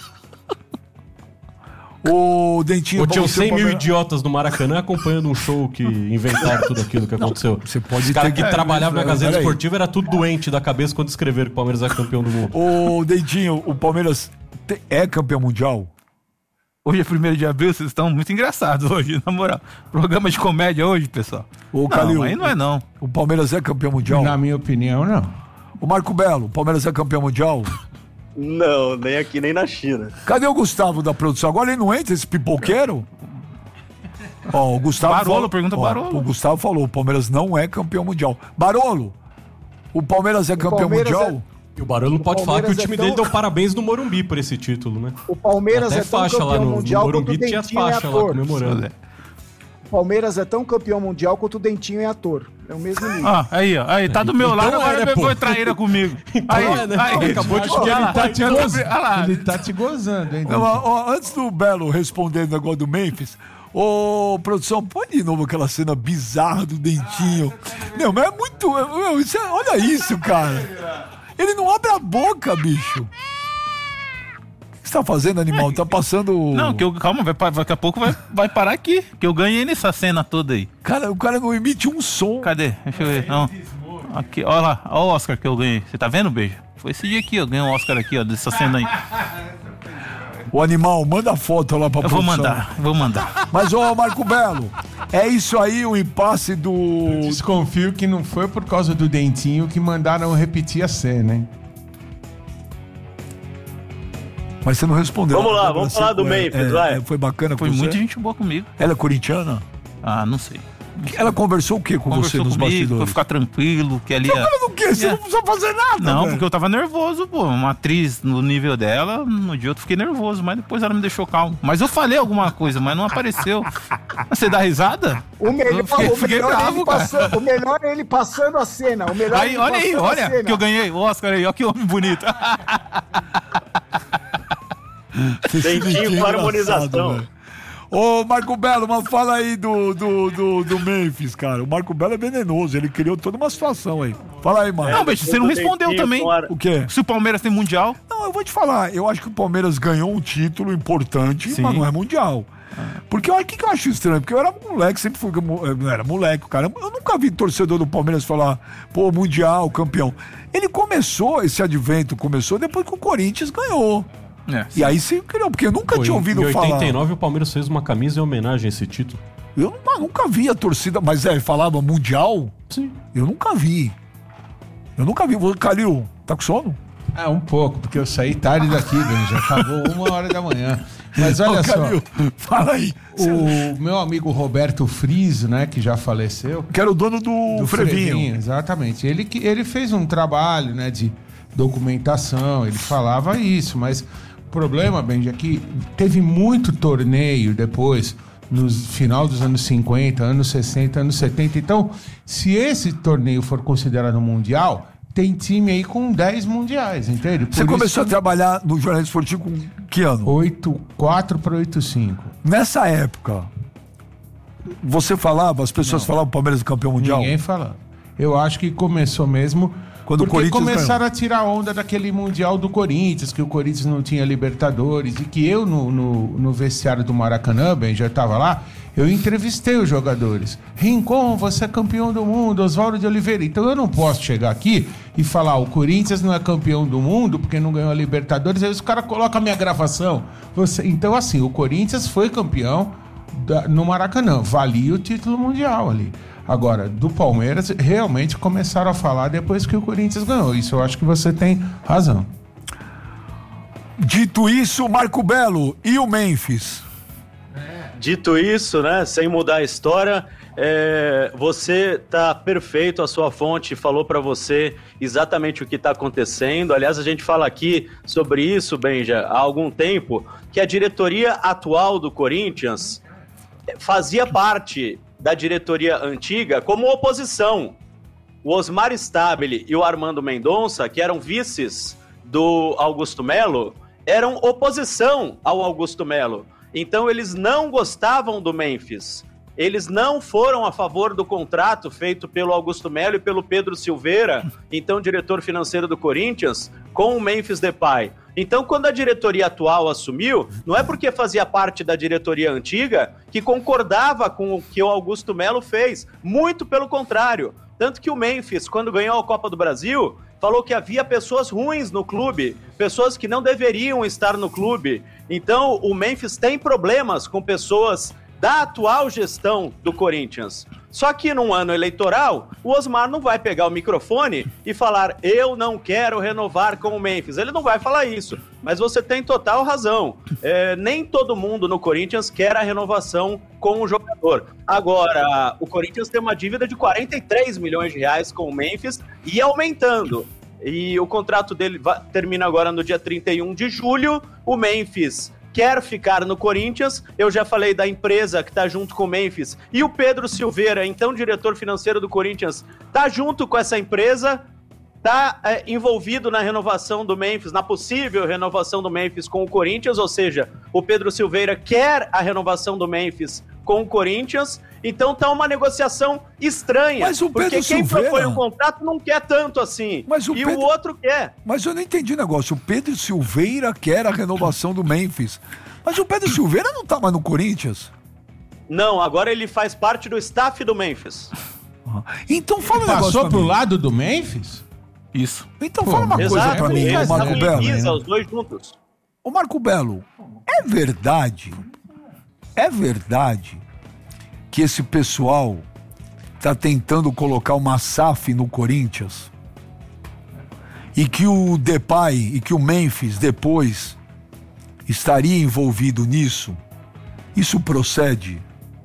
B: O Dentinho...
D: Ou
B: pra
D: tinham
B: você,
D: cem mil
B: Palmeiras-
D: idiotas no Maracanã acompanhando um show que inventaram tudo aquilo que aconteceu.
B: você pode
D: Os caras
B: ter-
D: que trabalhavam na
B: É,
D: Gazeta
B: peraí.
D: Esportiva era tudo doente da cabeça quando escreveram que o Palmeiras é campeão do mundo.
B: O Dentinho, o Palmeiras te- é campeão mundial?
C: Hoje é primeiro de abril, vocês estão muito engraçados hoje, na moral. Programa de comédia hoje, pessoal.
B: Ô,
C: Não,
B: Calil,
C: aí não é não.
B: O Palmeiras é campeão mundial?
A: Na minha opinião, não.
B: O Marco Belo, o Palmeiras é campeão mundial?
G: Não, nem aqui, nem na China.
B: Cadê o Gustavo da produção? Agora ele não entra, esse pipoqueiro? Ó, o Gustavo
C: Barolo,
B: falou-
C: pergunta
B: ó,
C: Barolo.
B: O Gustavo falou, o Palmeiras não é campeão mundial. Barolo, o Palmeiras é campeão
E: Palmeiras
B: mundial?
D: E o Barulho não pode falar que o
E: Palmeiras é
D: time
E: tão-
D: dele deu parabéns no Morumbi por esse título, né?
E: O Palmeiras
D: Até
E: é tão
D: faixa lá
E: campeão
D: no, no
E: mundial quanto o
D: Morumbi tinha
E: Dentinho é
D: faixa lá
E: ator.
D: comemorando.
E: O Palmeiras é tão campeão mundial quanto o Dentinho é ator. É o mesmo nível.
C: Ah, aí, ó. Aí, tá do meu lado,
D: Então
C: agora
D: é, né,
C: pegou
D: pô?
C: traíra comigo.
D: Então
C: Aí,
D: é, né?
C: aí,
D: Acabou de
C: Olha
D: chegar,
C: lá,
D: ele tá te
C: olha lá,
A: gozando.
C: olha lá.
A: Ele tá te gozando, hein?
B: Não, ó, ó, antes do Belo responder o negócio do Memphis, ô, produção, põe de novo aquela cena bizarra do Dentinho. Não, mas é muito... meu, isso é- olha isso, cara. Ele não abre a boca, bicho. O que você tá fazendo, animal? Tá passando...
C: Não, que eu, calma, vai, pa- daqui a pouco vai, vai parar aqui. Que eu ganhei nessa cena toda aí.
B: Cara, o cara não emite um som.
C: Cadê? Deixa eu ver. Não. Aqui, olha lá, olha o Oscar que eu ganhei. Você tá vendo, beijo? Foi esse dia aqui, eu ganhei um Oscar aqui, ó, dessa cena aí.
B: O animal, manda foto lá pra
C: Eu vou
B: produção.
C: mandar, vou mandar.
B: Mas, ô, Marco Belo, é isso aí o impasse do...
A: Desconfio que não foi por causa do Dentinho que mandaram repetir a cena, hein?
B: Mas você não respondeu.
G: Vamos lá,
B: Débora
G: vamos falar do
B: Seco, é-
G: Memphis,
B: é-
G: vai.
B: é, Foi bacana com
C: Foi
B: você?
C: muita gente boa comigo.
B: Ela é corintiana?
C: Ah, não sei.
B: Ela conversou o que com você
C: Conversou
B: nos
C: comigo, pra eu
B: bastidores?
C: ficar tranquilo, que ali... é-
B: Mas o quê? Você
C: É.
B: não precisa fazer nada,
C: Não,
B: velho.
C: porque eu tava nervoso, pô. Uma atriz no nível dela, no dia eu fiquei nervoso, mas depois ela me deixou calmo. Mas eu falei alguma coisa, mas não apareceu. Você dá risada?
E: O melhor,
C: Eu fiquei-
E: o
C: fiquei
E: melhor é
C: bravo,
E: ele
C: cara.
E: passando, o melhor é ele passando a cena. O melhor é
C: Aí,
E: ele
C: olha aí,
E: passando a
C: olha,
E: cena.
C: que eu ganhei o Oscar aí, olha que homem bonito.
B: Esse
G: Dentinho
B: Dentinho é
G: com
B: engraçado,
G: harmonização.
B: velho. Ô, Marco Belo, mas fala aí do, do, do, do Memphis, cara. O Marco Belo é venenoso, ele criou toda uma situação aí. Fala aí, Marco.
C: Não, bicho, você não respondeu
G: Dentinho
C: também.
G: com ar-
B: O quê?
C: Se o Palmeiras tem mundial,
B: Não, eu vou te falar. Eu acho que o Palmeiras ganhou um título importante,
C: Sim.
B: mas não é mundial. Porque olha o que, que eu acho estranho. Porque eu era moleque, sempre fui. Eu era moleque, cara. Eu nunca vi torcedor do Palmeiras falar, pô, mundial, campeão. Ele começou, esse advento começou depois que o Corinthians ganhou.
C: é.
B: E aí se criou, porque eu nunca
D: Pô,
B: tinha
D: em-
B: ouvido
D: em
B: falar.
D: oitenta e nove o Palmeiras fez uma camisa em homenagem a esse título.
B: Eu nu- nunca vi a torcida, mas é, falava mundial?
D: Sim.
B: Eu nunca vi. Eu nunca vi. Ô, Calil, tá com sono?
A: É, um pouco, porque eu saí tarde daqui, bem, já acabou uma hora da manhã. Mas olha
B: Ô,
A: só,
B: Calil, fala aí.
A: o meu amigo Roberto Friso, né, que já faleceu,
B: Que era o dono do,
A: do
B: Frevinho.
A: exatamente. Ele, que- ele fez um trabalho, né, de documentação, ele falava isso, mas o problema, Benji, é que teve muito torneio depois, no final dos anos cinquenta, anos sessenta, anos setenta. Então, se esse torneio for considerado mundial, tem time aí com dez mundiais, entende? Por
B: Você começou a
A: isso,
B: trabalhar no jornalismo esportivo com que ano?
A: oito quatro para oito cinco.
B: Nessa época, você falava, as pessoas falavam Palmeiras é campeão mundial?
A: Ninguém falando. Eu acho que começou mesmo
B: Quando o
A: porque
B: Corinthians
A: começaram a tirar onda daquele Mundial do Corinthians, que o Corinthians não tinha Libertadores, e que eu, no, no, no vestiário do Maracanã, bem, já estava lá, eu entrevistei os jogadores. Rincon, você é campeão do mundo, Oswaldo de Oliveira. Então eu não posso chegar aqui e falar, o Corinthians não é campeão do mundo porque não ganhou a Libertadores, aí os caras colocam a minha gravação. Você... Então, assim, o Corinthians foi campeão, da, no Maracanã. Valia o título mundial ali. Agora, do Palmeiras, realmente começaram a falar depois que o Corinthians ganhou. Isso eu acho que você tem razão.
B: Dito isso, Marco Belo, e o Memphis?
G: Dito isso, né, sem mudar a história, é, você tá perfeito, a sua fonte falou para você exatamente o que está acontecendo. Aliás, a gente fala aqui sobre isso, Benja, há algum tempo, que a diretoria atual do Corinthians fazia parte da diretoria antiga como oposição. O Osmar Stabile e o Armando Mendonça, que eram vices do Augusto Melo, eram oposição ao Augusto Melo. Então eles não gostavam do Memphis. Eles não foram a favor do contrato feito pelo Augusto Melo e pelo Pedro Silveira, então diretor financeiro do Corinthians, com o Memphis Depay. Então, quando a diretoria atual assumiu, não é porque fazia parte da diretoria antiga que concordava com o que o Augusto Melo fez. Muito pelo contrário. Tanto que o Memphis, quando ganhou a Copa do Brasil, falou que havia pessoas ruins no clube, pessoas que não deveriam estar no clube. Então, o Memphis tem problemas com pessoas da atual gestão do Corinthians. Só que num ano eleitoral, o Osmar não vai pegar o microfone e falar: eu não quero renovar com o Memphis. Ele não vai falar isso, mas você tem total razão. É, nem todo mundo no Corinthians quer a renovação com o jogador. Agora, o Corinthians tem uma dívida de quarenta e três milhões de reais com o Memphis e aumentando. E o contrato dele vai, termina agora no dia trinta e um de julho. O Memphis quer ficar no Corinthians. Eu já falei da empresa que está junto com o Memphis. E o Pedro Silveira, então diretor financeiro do Corinthians, está junto com essa empresa, está é, envolvido na renovação do Memphis, na possível renovação do Memphis com o Corinthians. Ou seja, o Pedro Silveira quer a renovação do Memphis com o Corinthians. Então tá uma negociação estranha.
B: Mas o Pedro
G: porque quem
B: Silveira...
G: propõe o contrato não quer tanto assim.
B: Mas o
G: e
B: Pedro...
G: o outro quer.
B: Mas eu não entendi o negócio. O Pedro Silveira quer a renovação do Memphis. Mas o Pedro Silveira não tá mais no Corinthians?
G: Não, agora ele faz parte do staff do Memphis.
B: Então fala um negócio
A: Passou
B: pra
A: pro
B: mim.
A: lado do Memphis?
C: Isso.
B: Então
A: Pô,
B: fala uma coisa
G: Exato,
B: pra mim,
G: eles
B: ô
G: estão
B: Marco
G: em
B: Belo.
G: Ibiza, os dois juntos.
B: Ô Marco Belo, é verdade, é verdade que esse pessoal tá tentando colocar uma S A F no Corinthians? E que o Depay e que o Memphis depois estaria envolvido nisso? Isso procede?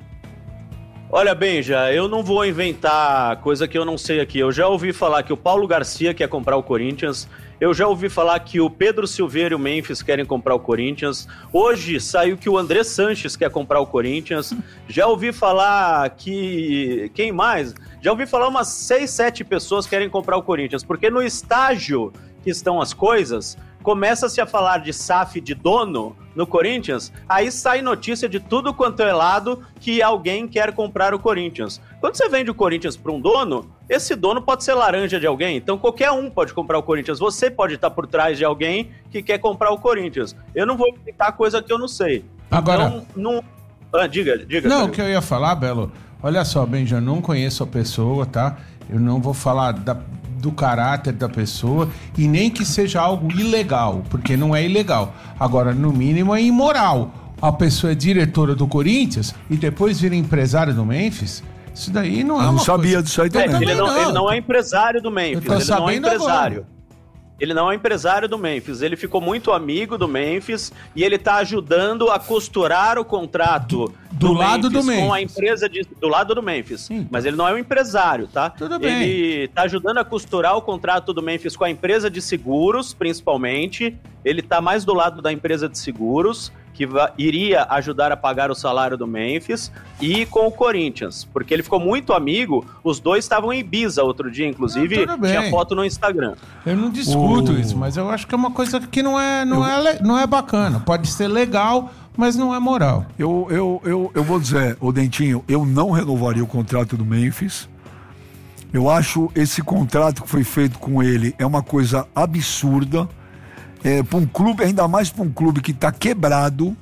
G: Olha, Benja, eu não vou inventar coisa que eu não sei aqui. Eu já ouvi falar que o Paulo Garcia quer comprar o Corinthians. Eu já ouvi falar que o Pedro Silveira e o Memphis querem comprar o Corinthians. Hoje saiu que o André Sanches quer comprar o Corinthians. Já ouvi falar que... Quem mais? Já ouvi falar umas seis, sete pessoas querem comprar o Corinthians. Porque no estágio que estão as coisas, começa-se a falar de S A F de dono no Corinthians, aí sai notícia de tudo quanto é lado que alguém quer comprar o Corinthians. Quando você vende o Corinthians para um dono, esse dono pode ser laranja de alguém, então qualquer um pode comprar o Corinthians. Você pode estar por trás de alguém que quer comprar o Corinthians. Eu não vou explicar coisa que eu não sei.
A: Agora...
G: Então, não... Ah, diga, diga.
A: Não, o
G: Pedro.
A: que eu ia falar, Belo, olha só, Benja, eu não conheço a pessoa, tá? Eu não vou falar da, do caráter da pessoa e nem que seja algo ilegal, porque não é ilegal. Agora, no mínimo, é imoral. A pessoa é diretora do Corinthians e depois vira empresária do Memphis. Isso daí não é
B: Eu
A: uma
B: não sabia
A: coisa...
B: disso aí
G: É,
B: também.
G: ele, não,
A: não.
G: ele não é empresário do
A: Eu
G: Memphis,
A: tô
G: ele não é
A: sabendo
G: empresário.
A: agora.
G: Ele não é empresário do Memphis, ele ficou muito amigo do Memphis e ele tá ajudando a costurar o contrato
A: Do- do lado do
G: com a
A: Memphis.
G: empresa de, do lado do Memphis.
A: Sim.
G: Mas ele não é um empresário, tá?
A: Tudo bem.
G: Ele tá ajudando a costurar o contrato do Memphis com a empresa de seguros, principalmente. Ele tá mais do lado da empresa de seguros, que va- iria ajudar a pagar o salário do Memphis, e com o Corinthians, porque ele ficou muito amigo. Os dois estavam em Ibiza outro dia, inclusive,
A: Ah, tudo bem.
G: tinha foto no Instagram.
A: Eu não discuto
B: O-
A: isso, mas eu acho que é uma coisa que não é, não, é, le- não é bacana. Pode ser legal, mas não é moral.
B: Eu, eu, eu, eu vou dizer, ô Dentinho, eu não renovaria o contrato do Memphis. Eu acho esse contrato que foi feito com ele é uma coisa absurda. É, para um clube, ainda mais para um clube que está quebrado,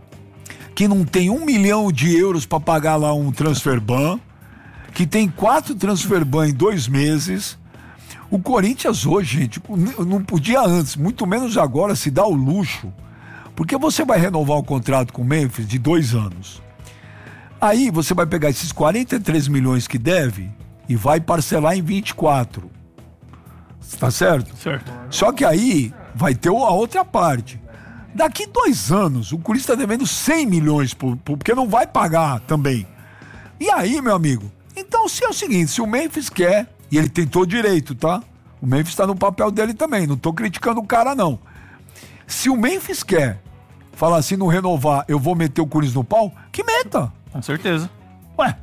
B: que não tem um milhão de euros para pagar lá um transfer ban, que tem quatro transfer ban em dois meses. O Corinthians hoje, gente, não podia antes, muito menos agora, se dar o luxo, porque você vai renovar o contrato com o Memphis de dois anos. Aí você vai pegar esses quarenta e três milhões que deve e vai parcelar em vinte e quatro. Tá certo?
C: Certo.
B: Só que aí vai ter a outra parte. Daqui dois anos, o Corinthians está devendo cem milhões, por, por, porque não vai pagar também. E aí, meu amigo, então se é o seguinte, se o Memphis quer, e ele tem todo direito, tá? O Memphis está no papel dele também, não tô criticando o cara, não. Se o Memphis quer falar assim, não renovar, eu vou meter o Corinthians no pau, que meta.
C: Com certeza. Ué.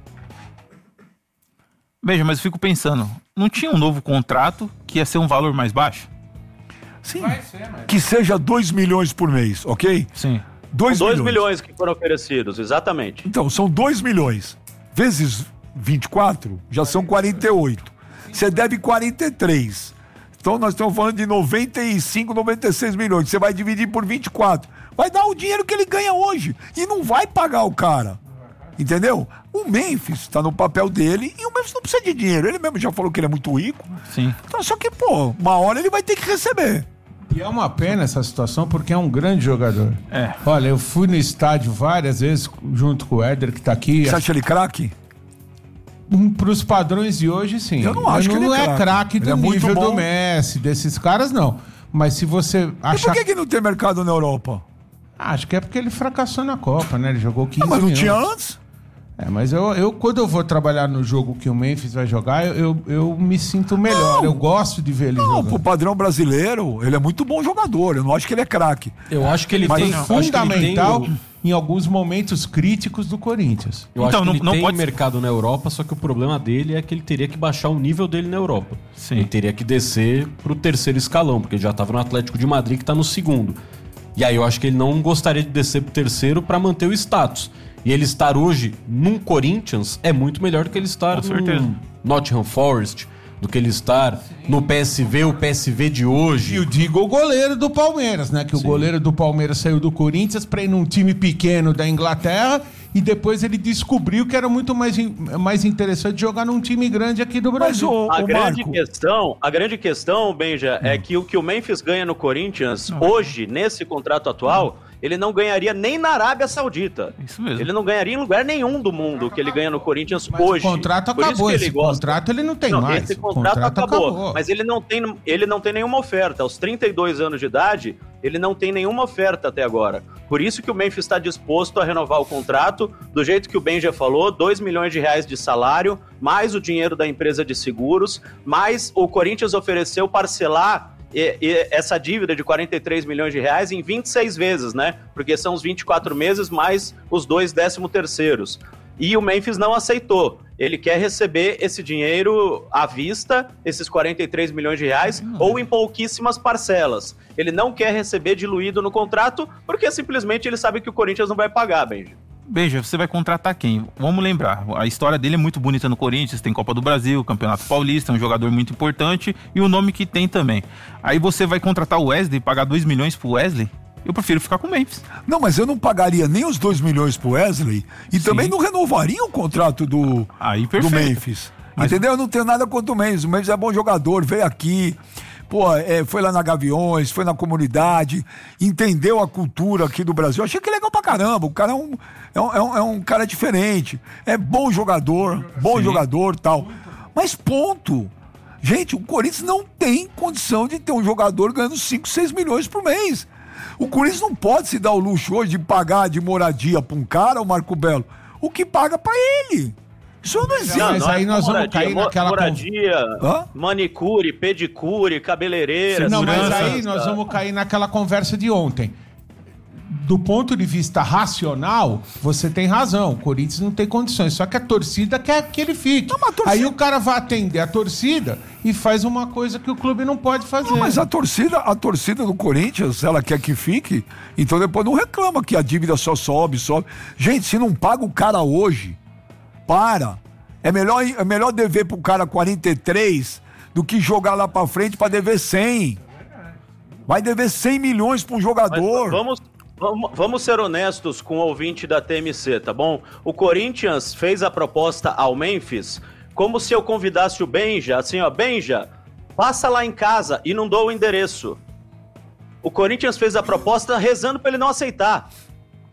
C: Veja, mas eu fico pensando, não tinha um novo contrato que ia ser um valor mais baixo?
B: Sim. Ser, mas... Que seja dois milhões por mês, ok?
C: Sim.
G: dois milhões. milhões que foram oferecidos, exatamente.
B: Então, são dois milhões. Vezes vinte e quatro, já são quarenta e oito. Você deve quarenta e três. Então, nós estamos falando de noventa e cinco, noventa e seis milhões. Você vai dividir por vinte e quatro. Vai dar o dinheiro que ele ganha hoje. E não vai pagar o cara. Entendeu? O Memphis está no papel dele e o Memphis não precisa de dinheiro. Ele mesmo já falou que ele é muito rico.
C: Sim.
B: Então, só que, pô, uma hora ele vai ter que receber.
A: E é uma pena essa situação porque é um grande jogador.
C: É.
A: Olha, eu fui no estádio várias vezes junto com o Éder, que tá aqui.
B: Você acha ele craque?
A: Um, pros padrões de hoje, sim.
B: Eu não acho
A: ele
B: que ele
A: não
B: é
A: é craque do
B: é
A: nível
B: muito bom.
A: do Messi, desses caras, não. Mas se você achar...
B: E por que, que não tem mercado na Europa?
A: Ah, acho que é porque ele fracassou na Copa, né? Ele jogou quinze
B: Ah, mas não
A: minutos.
B: tinha antes?
A: É, mas eu, eu, quando eu vou trabalhar no jogo que o Memphis vai jogar, eu, eu, eu me sinto melhor.
B: Não.
A: Eu gosto de ver ele
B: Não,
A: jogando.
B: pro padrão brasileiro, ele é muito bom jogador. Eu não acho que ele é craque.
D: Eu acho que ele
A: Mas
D: tem
A: é
D: acho que ele
A: fundamental
D: tem o-
A: em alguns momentos críticos do Corinthians.
D: Eu
C: Então,
D: acho que
C: não-
D: ele
C: não
D: tem
C: pode-
D: mercado na Europa, só que o problema dele é que ele teria que baixar o nível dele na Europa.
C: Sim.
D: Ele teria que descer pro terceiro escalão, porque ele já estava no Atlético de Madrid, que tá no segundo. E aí eu acho que ele não gostaria de descer pro terceiro para manter o status. E ele estar hoje num Corinthians é muito melhor do que ele estar
C: Com certeza.
D: no Nottingham Forest, do que ele estar no P S V, o P S V de hoje.
A: E eu digo o goleiro do Palmeiras, né? Que o goleiro do Palmeiras saiu do Corinthians pra ir num time pequeno da Inglaterra e depois ele descobriu que era muito mais, in- mais interessante jogar num time grande aqui do
B: Mas
A: Brasil.
B: o,
G: A
B: o
G: grande
B: Marco...
G: questão, a grande questão, Benja, é que o que o Memphis ganha no Corinthians hoje, nesse contrato atual, ele não ganharia nem na Arábia Saudita.
C: Isso mesmo.
G: Ele não ganharia em lugar nenhum do mundo que ele ganha no Corinthians
A: Mas
G: hoje.
A: o contrato
G: Por isso
A: acabou,
G: que ele
A: esse
G: gosta.
A: contrato ele não tem
G: Não,
A: mais.
G: esse
A: O
G: contrato, acabou,
A: acabou.
G: mas ele não, tem, ele não tem nenhuma oferta. Aos trinta e dois anos de idade, ele não tem nenhuma oferta até agora. Por isso que o Memphis está disposto a renovar o contrato, do jeito que o Ben já falou, dois milhões de reais de salário, mais o dinheiro da empresa de seguros, mais o Corinthians ofereceu parcelar e, e essa dívida de quarenta e três milhões de reais em vinte e seis vezes, né? Porque são os vinte e quatro meses mais os dois décimo terceiros. E o Memphis não aceitou. Ele quer receber esse dinheiro à vista, esses quarenta e três milhões de reais, ou em pouquíssimas parcelas. Ele não quer receber diluído no contrato, porque simplesmente ele sabe que o Corinthians não vai pagar, Benji.
C: Beija, você vai contratar quem? Vamos lembrar, a história dele é muito bonita no Corinthians, tem Copa do Brasil, Campeonato Paulista, é um jogador muito importante e o nome que tem também. Aí você vai contratar o Wesley, pagar dois milhões pro Wesley? Eu prefiro ficar com o Memphis.
B: Não, mas eu não pagaria nem os dois milhões pro Wesley e
C: Sim.
B: também não renovaria o contrato do,
C: Aí,
B: do
C: perfeito.
B: Memphis.
C: Mas-
B: Entendeu? Eu não tenho nada contra o Memphis. O Memphis é bom jogador, veio aqui, pô, é, foi lá na Gaviões, foi na comunidade, entendeu a cultura aqui do Brasil. Eu achei que legal pra caramba. O cara é um, é um, é um, é um cara diferente. É bom jogador, bom
C: Sim.
B: jogador tal. Mas ponto. Gente, o Corinthians não tem condição de ter um jogador ganhando cinco, seis milhões por mês. O Corinthians não pode se dar o luxo hoje de pagar de moradia pra um cara, o Marco Belo, o que paga pra ele. Isso não existe.
A: Não, mas aí nós vamos
G: moradia,
A: cair
G: mo-
A: naquela con-
G: Moradia,
B: Hã?
G: manicure, pedicure, cabeleireira...
A: Não, mas
G: segurança.
A: aí nós vamos cair naquela conversa de ontem. Do ponto de vista racional, você tem razão. O Corinthians não tem condições. Só que a torcida quer que ele fique.
B: Não, mas a torcida-
A: Aí o cara vai atender a torcida e faz uma coisa que o clube não pode fazer.
B: Não, mas a torcida, a torcida do Corinthians, ela quer que fique, então depois não reclama que a dívida só sobe, sobe. Gente, se não paga o cara hoje, para. É melhor, é melhor dever pro cara quarenta e três do que jogar lá pra frente pra dever cem. Vai dever cem milhões pra um
G: Mas
B: jogador.
G: vamos, vamos, vamos ser honestos com o ouvinte da T M C, tá bom? O Corinthians fez a proposta ao Memphis como se eu convidasse o Benja, assim, ó, Benja, passa lá em casa e não dou o endereço. O Corinthians fez a proposta rezando pra ele não aceitar.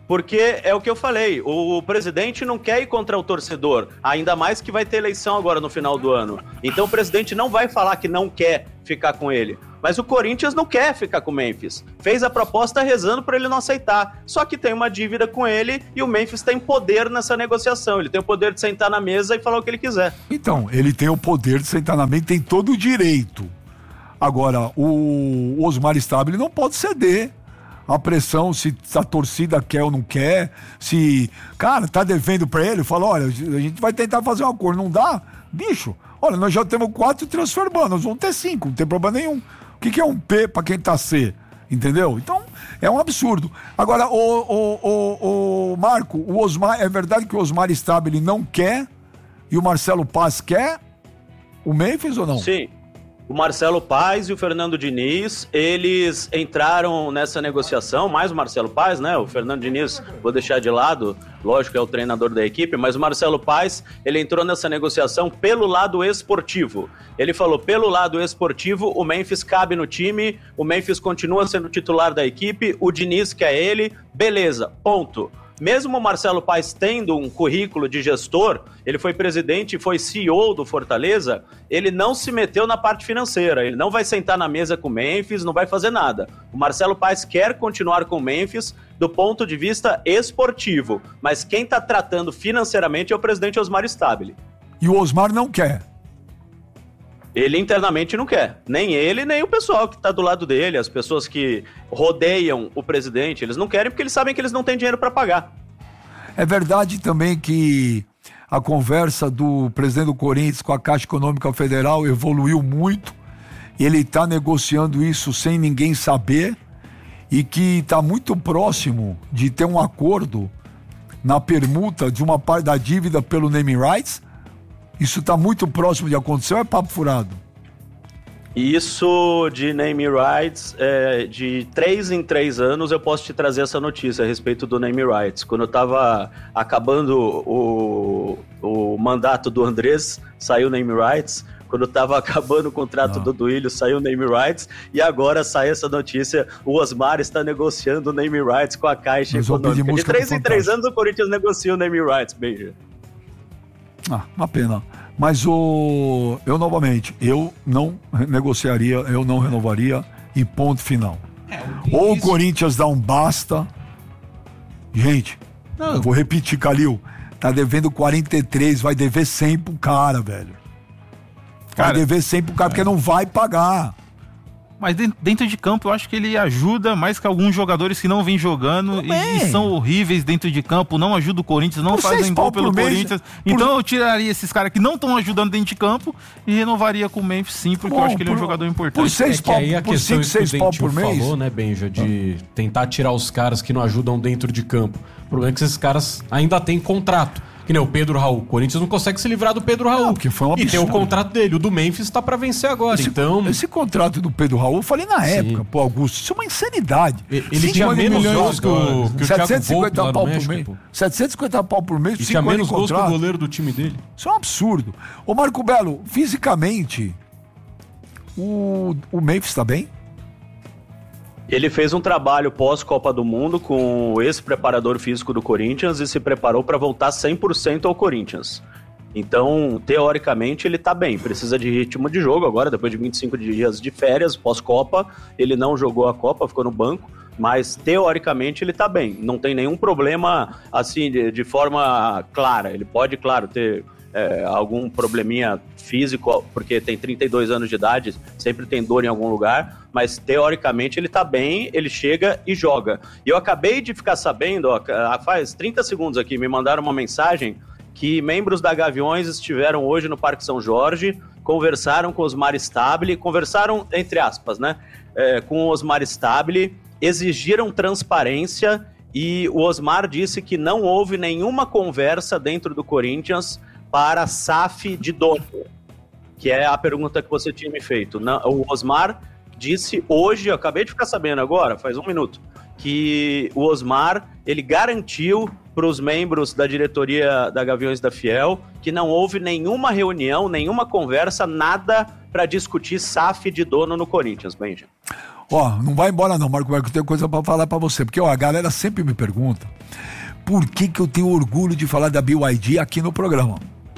G: Porque é o que eu falei, o presidente não quer ir contra o torcedor, ainda mais que vai ter eleição agora no final do ano. Então o presidente não vai falar que não quer ficar com ele. Mas o Corinthians não quer ficar com o Memphis. Fez a proposta rezando para ele não aceitar. Só que tem uma dívida com ele e o Memphis tem poder nessa negociação. Ele tem o poder de sentar na mesa e falar o que ele quiser.
B: Então, ele tem o poder de sentar na mesa, tem todo o direito. Agora, o Osmar Stabile não pode ceder a pressão, se a torcida quer ou não quer, se, cara, tá devendo pra ele, fala, olha, a gente vai tentar fazer um acordo, não dá? Bicho, olha, nós já temos quatro transfer ban, nós vamos ter cinco, não tem problema nenhum. O que, que é um P pra quem tá C? Entendeu? Então, é um absurdo. Agora, o, o, o, o Marco, o Osmar, é verdade que o Osmar Stabile não quer e o Marcelo Paz quer o Memphis ou não?
G: Sim. O Marcelo Paz e o Fernando Diniz, eles entraram nessa negociação, mais o Marcelo Paz, né? O Fernando Diniz, vou deixar de lado, lógico, é o treinador da equipe, mas o Marcelo Paz, ele entrou nessa negociação pelo lado esportivo. Ele falou, pelo lado esportivo, o Memphis cabe no time, o Memphis continua sendo titular da equipe, o Diniz quer ele, beleza, ponto. Mesmo o Marcelo Paz tendo um currículo de gestor, ele foi presidente e foi C E O do Fortaleza, ele não se meteu na parte financeira, ele não vai sentar na mesa com o Memphis, não vai fazer nada. O Marcelo Paz quer continuar com o Memphis do ponto de vista esportivo, mas quem está tratando financeiramente é o presidente Osmar Stabile.
B: E o Osmar não quer?
G: Ele internamente não quer, nem ele, nem o pessoal que está do lado dele, as pessoas que rodeiam o presidente, eles não querem porque eles sabem que eles não têm dinheiro para pagar.
B: É verdade também que a conversa do presidente do Corinthians com a Caixa Econômica Federal evoluiu muito, ele está negociando isso sem ninguém saber e que está muito próximo de ter um acordo na permuta de uma parte da dívida pelo naming rights. Isso está muito próximo de acontecer ou é papo furado?
G: Isso de name rights, é, de três em três anos eu posso te trazer essa notícia a respeito do name rights. Quando eu estava acabando o, o mandato do Andrés, saiu o name rights. Quando eu estava acabando o contrato Não. do Duílio, saiu o name rights. E agora sai essa notícia, o Osmar está negociando o name rights com a Caixa Mas Econômica. De três em três anos o Corinthians negocia o name rights, beijo.
B: Ah, uma pena. Mas o eu novamente, eu não negociaria, eu não renovaria e ponto final. É, o Ou o Corinthians dá um basta. Gente, não, eu vou repetir, Calil. Tá devendo quarenta e três, vai dever cem pro cara, velho. Vai cara, dever cem pro cara, é. porque não vai pagar.
C: Mas dentro de campo eu acho que ele ajuda mais que alguns jogadores que não vêm jogando e, e são horríveis dentro de campo, não ajuda o Corinthians, não fazem gol pelo Corinthians. Por... Então eu tiraria esses caras que não estão ajudando dentro de campo e renovaria com o Memphis sim, porque Bom, eu acho que ele por, é um jogador importante.
D: Por seis é pau, aí a por questão cinco, seis pau por mês. Falou, né, Benja, de ah. tentar tirar os caras que não ajudam dentro de campo. O problema é que esses caras ainda têm contrato. Que nem o Pedro Raul. O Corinthians não consegue se livrar do Pedro Raul. Não,
B: que foi um
D: e tem o contrato dele. O do Memphis tá pra vencer agora.
B: Esse,
D: então...
B: esse contrato do Pedro Raul, eu falei na Sim. época, pô, Augusto, isso é uma insanidade.
D: Ele tinha menos gols que o, que o
B: setecentos e cinquenta
D: Thiago
B: pau
D: Volpe
B: por mês. setecentos e cinquenta pau por mês.
D: E tinha menos gols que o goleiro do time dele.
B: Isso é um absurdo. Ô Marco Belo, fisicamente, o, o Memphis tá bem?
G: Ele fez um trabalho pós-Copa do Mundo com o ex-preparador físico do Corinthians e se preparou para voltar cem por cento ao Corinthians. Então, teoricamente, ele tá bem. Precisa de ritmo de jogo agora, depois de vinte e cinco dias de férias, pós-Copa. Ele não jogou a Copa, ficou no banco, mas teoricamente ele tá bem. Não tem nenhum problema, assim, de, de forma clara. Ele pode, claro, ter... É, algum probleminha físico, porque tem trinta e dois anos de idade, sempre tem dor em algum lugar, mas teoricamente ele tá bem, ele chega e joga. E eu acabei de ficar sabendo, ó, faz trinta segundos aqui, me mandaram uma mensagem que membros da Gaviões estiveram hoje no Parque São Jorge, conversaram com o Osmar Stabile, conversaram entre aspas, né, é, com o Osmar Stabile, exigiram transparência e o Osmar disse que não houve nenhuma conversa dentro do Corinthians para S A F de dono, que é a pergunta que você tinha me feito. O Osmar disse hoje, eu acabei de ficar sabendo agora, faz um minuto, que o Osmar, ele garantiu para os membros da diretoria da Gaviões da Fiel que não houve nenhuma reunião, nenhuma conversa, nada para discutir S A F de dono no Corinthians, Benja.
B: Ó, não vai embora não, Marco Belo, que eu tenho coisa pra falar pra você. Porque, ó, a galera sempre me pergunta por que que eu tenho orgulho de falar da B Y D aqui no programa.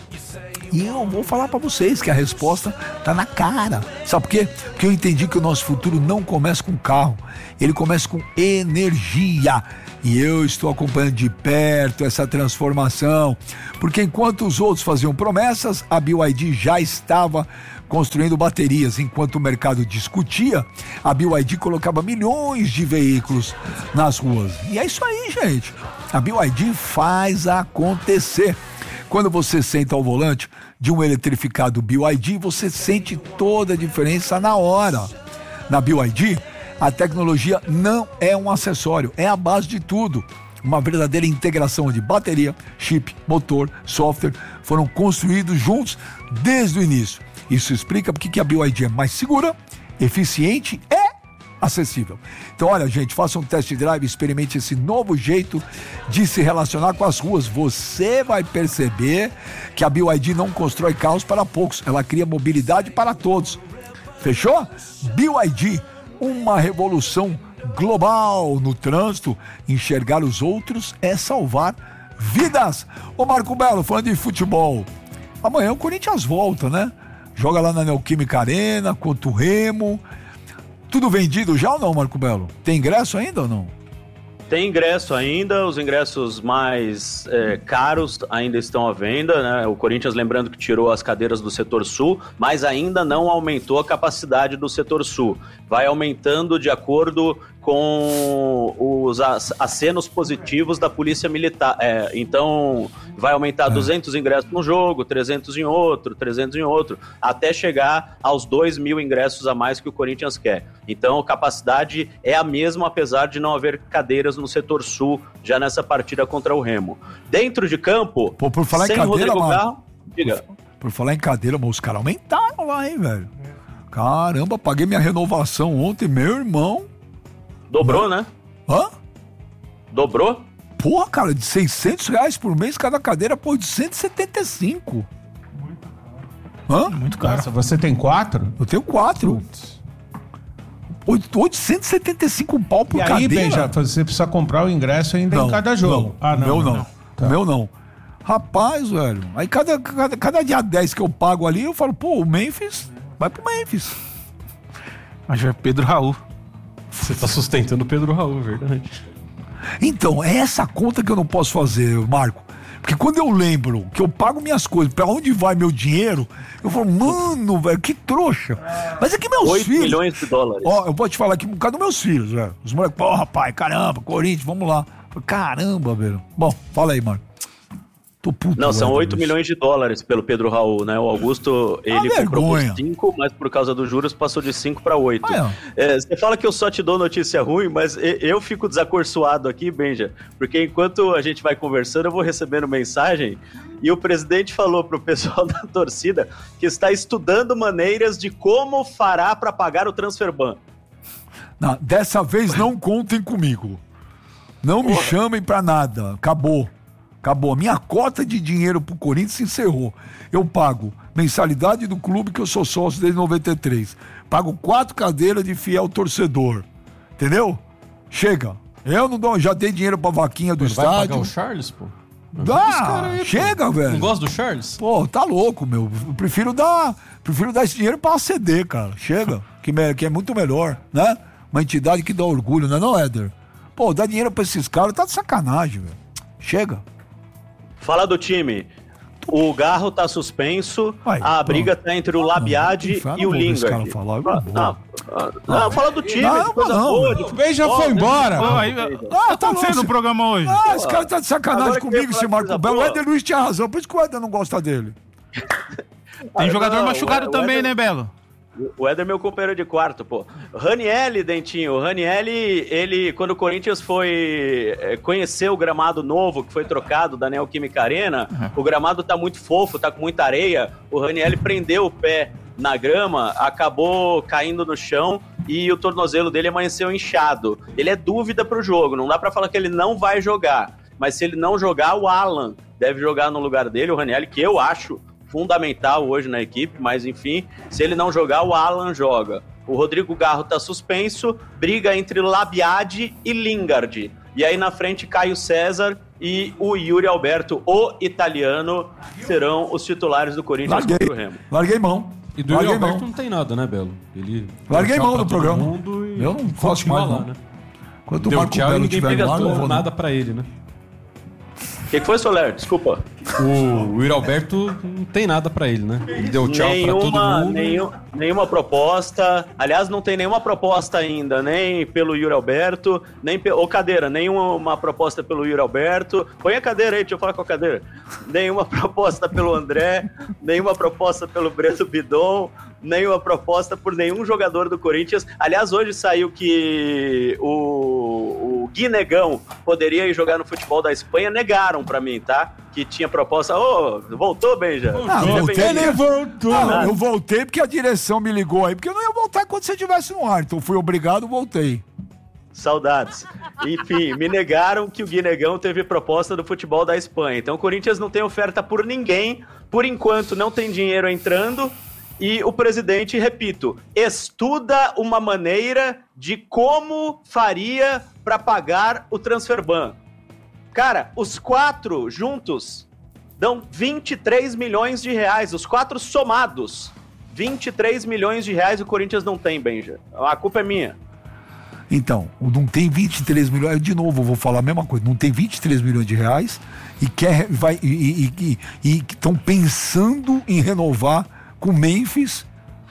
B: E eu vou falar pra vocês que a resposta tá na cara. Sabe por quê? Porque eu entendi que o nosso futuro não começa com carro, ele começa com energia. E eu estou acompanhando de perto essa transformação, porque enquanto os outros faziam promessas, a B Y D já estava construindo baterias. Enquanto o mercado discutia, a B Y D colocava milhões de veículos nas ruas. E é isso aí, gente. A B Y D faz acontecer. Quando você senta ao volante de um eletrificado B Y D, você sente toda a diferença na hora. Na B Y D, a tecnologia não é um acessório, é a base de tudo. Uma verdadeira integração de bateria, chip, motor, software foram construídos juntos desde o início. Isso explica porque que a B Y D é mais segura, eficiente e acessível. Então, olha, gente, faça um test drive, experimente esse novo jeito de se relacionar com as ruas. Você vai perceber que a B Y D não constrói carros para poucos, ela cria mobilidade para todos. Fechou? B Y D, uma revolução global no trânsito. Enxergar os outros é salvar vidas. Ô Marco Belo, falando de futebol, amanhã o Corinthians volta, né? Joga lá na Neoquímica Arena contra o Remo. Tudo vendido já ou não, Marco Belo? Tem ingresso ainda ou não?
G: Tem ingresso ainda, os ingressos mais é, caros ainda estão à venda, né? O Corinthians, lembrando que tirou as cadeiras do setor sul, mas ainda não aumentou a capacidade do setor sul. Vai aumentando de acordo com os acenos positivos da Polícia Militar. É, então, vai aumentar é. duzentos ingressos num jogo, trezentos em outro, trezentos em outro, até chegar aos dois mil ingressos a mais que o Corinthians quer. Então, a capacidade é a mesma, apesar de não haver cadeiras no setor sul, já nessa partida contra o Remo. Dentro de campo,
B: Pô, por falar
G: sem
B: em cadeira,
G: Rodrigo
B: mano,
G: Garro, diga.
B: Por, por falar em cadeira, mas os caras aumentaram lá, hein, velho? Caramba, paguei minha renovação ontem, meu irmão.
G: Dobrou, né?
B: Hã?
G: Dobrou?
B: Porra, cara, de seiscentos reais por mês, cada cadeira, pô, de cento e setenta e cinco. Muito caro. Hã?
A: Muito caro. Nossa, você tem quatro?
B: Eu tenho quatro. Putz. oitocentos e setenta e cinco pau por
A: e
B: cadeira.
A: E aí, Benja, você precisa comprar o ingresso ainda
B: não,
A: em cada jogo.
B: Não, ah, não. Meu não. não. Tá. Meu não. Rapaz, velho, aí cada, cada, cada dia dez que eu pago ali, eu falo, pô, o Memphis, vai pro Memphis.
C: Mas já é Pedro Raul.
D: Você tá sustentando o Pedro Raul, verdade.
B: Então, é essa conta que eu não posso fazer, Marco. Porque quando eu lembro que eu pago minhas coisas, pra onde vai meu dinheiro, eu falo, mano, velho, que trouxa. Mas é que meus
G: oito
B: filhos...
G: milhões de dólares.
B: Ó, eu vou te falar aqui por causa dos meus filhos, velho. Os moleques, porra, pai, caramba, Corinthians, vamos lá. Caramba, velho. Bom, fala aí, Marco. Tô puto.
G: Não, são oito milhões de dólares pelo Pedro Raul, né? O Augusto, ele
B: ah,
G: comprou por cinco, mas por causa dos juros passou de cinco para oito. Ah, é. É, você fala que eu só te dou notícia ruim, mas eu fico desacorçoado aqui, Benja, porque enquanto a gente vai conversando, eu vou recebendo mensagem e o presidente falou pro pessoal da torcida que está estudando maneiras de como fará para pagar o transfer ban.
B: Não, dessa vez não contem comigo. Não me Porra. chamem para nada. Acabou. Acabou. A minha cota de dinheiro pro Corinthians se encerrou. Eu pago mensalidade do clube que eu sou sócio desde noventa e três. Pago quatro cadeiras de fiel torcedor. Entendeu? Chega. Eu não dou, já dei dinheiro pra vaquinha do
D: Ele
B: estádio.
D: Vai pagar o Charles, pô?
B: Dá, aí, chega, pô. velho.
D: Não gosta do Charles?
B: Pô, tá louco, meu. Eu prefiro dar, prefiro dar esse dinheiro pra A C D, cara. Chega. que, me, que é muito melhor, né? Uma entidade que dá orgulho, não é não, Éder? Pô, dar dinheiro pra esses caras tá de sacanagem, velho. Chega.
G: Fala do time. O Garro tá suspenso, Ai, a briga pronto. tá entre o Labiade não, e o Lingard.
B: Falar,
G: não, não, não, fala do time.
B: Não, coisa não, boa,
A: o Ben já foi embora.
C: Ah, tá acontecendo no programa hoje.
B: Ah, esse cara tá de sacanagem comigo, esse Marco Belo. O Éder Luiz tinha razão, por isso que o Éder não gosta dele.
C: Tem jogador não, machucado o também, Éder... né, Belo?
G: O Éder é meu companheiro de quarto, pô. Ranielli, Dentinho, o Ranielli, ele, quando o Corinthians foi é, conhecer o gramado novo que foi trocado da Neoquímica Arena, uhum. o gramado tá muito fofo, tá com muita areia, o Ranielli prendeu o pé na grama, acabou caindo no chão e o tornozelo dele amanheceu inchado. Ele é dúvida pro jogo, não dá pra falar que ele não vai jogar, mas se ele não jogar, o Alan deve jogar no lugar dele, o Ranielli, que eu acho fundamental hoje na equipe, mas enfim, se ele não jogar, o Alan joga. O Rodrigo Garro tá suspenso, briga entre Labiade e Lingard. E aí na frente, Caio César e o Yuri Alberto, o italiano, serão os titulares do Corinthians
B: Larguei,
G: contra o Remo.
B: larguei mão.
D: E do Yuri
B: larguei
D: Alberto
B: mão.
D: não tem nada, né, Belo? Ele
B: Larguei
D: deu
B: mão
D: tchau
B: do
D: pra todo
B: programa.
D: mundo e
B: Eu não faço
D: continua
B: mais,
D: lá,
B: não.
D: né?
B: Quando o
D: Deu
B: Marco
D: tchau e
B: Belo
D: ninguém
B: estiver lá, não
D: pegou
B: vou
D: nada
B: não.
D: pra ele, né?
G: O que, que foi, Soler? Desculpa.
D: O Yuri Alberto não tem nada pra ele, né? Ele deu tchau pra todo
G: Nenhuma,
D: mundo.
G: nenhum, nenhuma proposta. Aliás, não tem nenhuma proposta ainda, nem pelo Yuri Alberto, nem pelo. Ô, cadeira, nenhuma proposta pelo Yuri Alberto. Põe a cadeira aí, deixa eu falar com a cadeira. Nenhuma proposta pelo André, nenhuma proposta pelo Breno Bidon, nenhuma proposta por nenhum jogador do Corinthians. Aliás, hoje saiu que o, o Gui Negão poderia ir jogar no futebol da Espanha. Negaram pra mim, tá? Que tinha proposta. Ô, oh, voltou, Benja?
B: Ah,
G: Seja
B: voltei,
G: bem-vindo.
B: ele voltou.
G: Ah,
B: Eu voltei porque a direção me ligou aí, porque eu não ia voltar quando você estivesse no ar. Então fui obrigado, voltei.
G: Saudades. Enfim, me negaram que o Gui Negão teve proposta do futebol da Espanha. Então o Corinthians não tem oferta por ninguém. Por enquanto, não tem dinheiro entrando. E o presidente, repito, estuda uma maneira de como faria para pagar o transfer ban. Cara, os quatro juntos dão vinte e três milhões de reais, os quatro somados. vinte e três milhões de reais o Corinthians não tem, Benja. A culpa é minha.
B: Então, não tem vinte e três milhões, de novo eu vou falar a mesma coisa, não tem vinte e três milhões de reais e quer, vai, e estão pensando em renovar com o Memphis,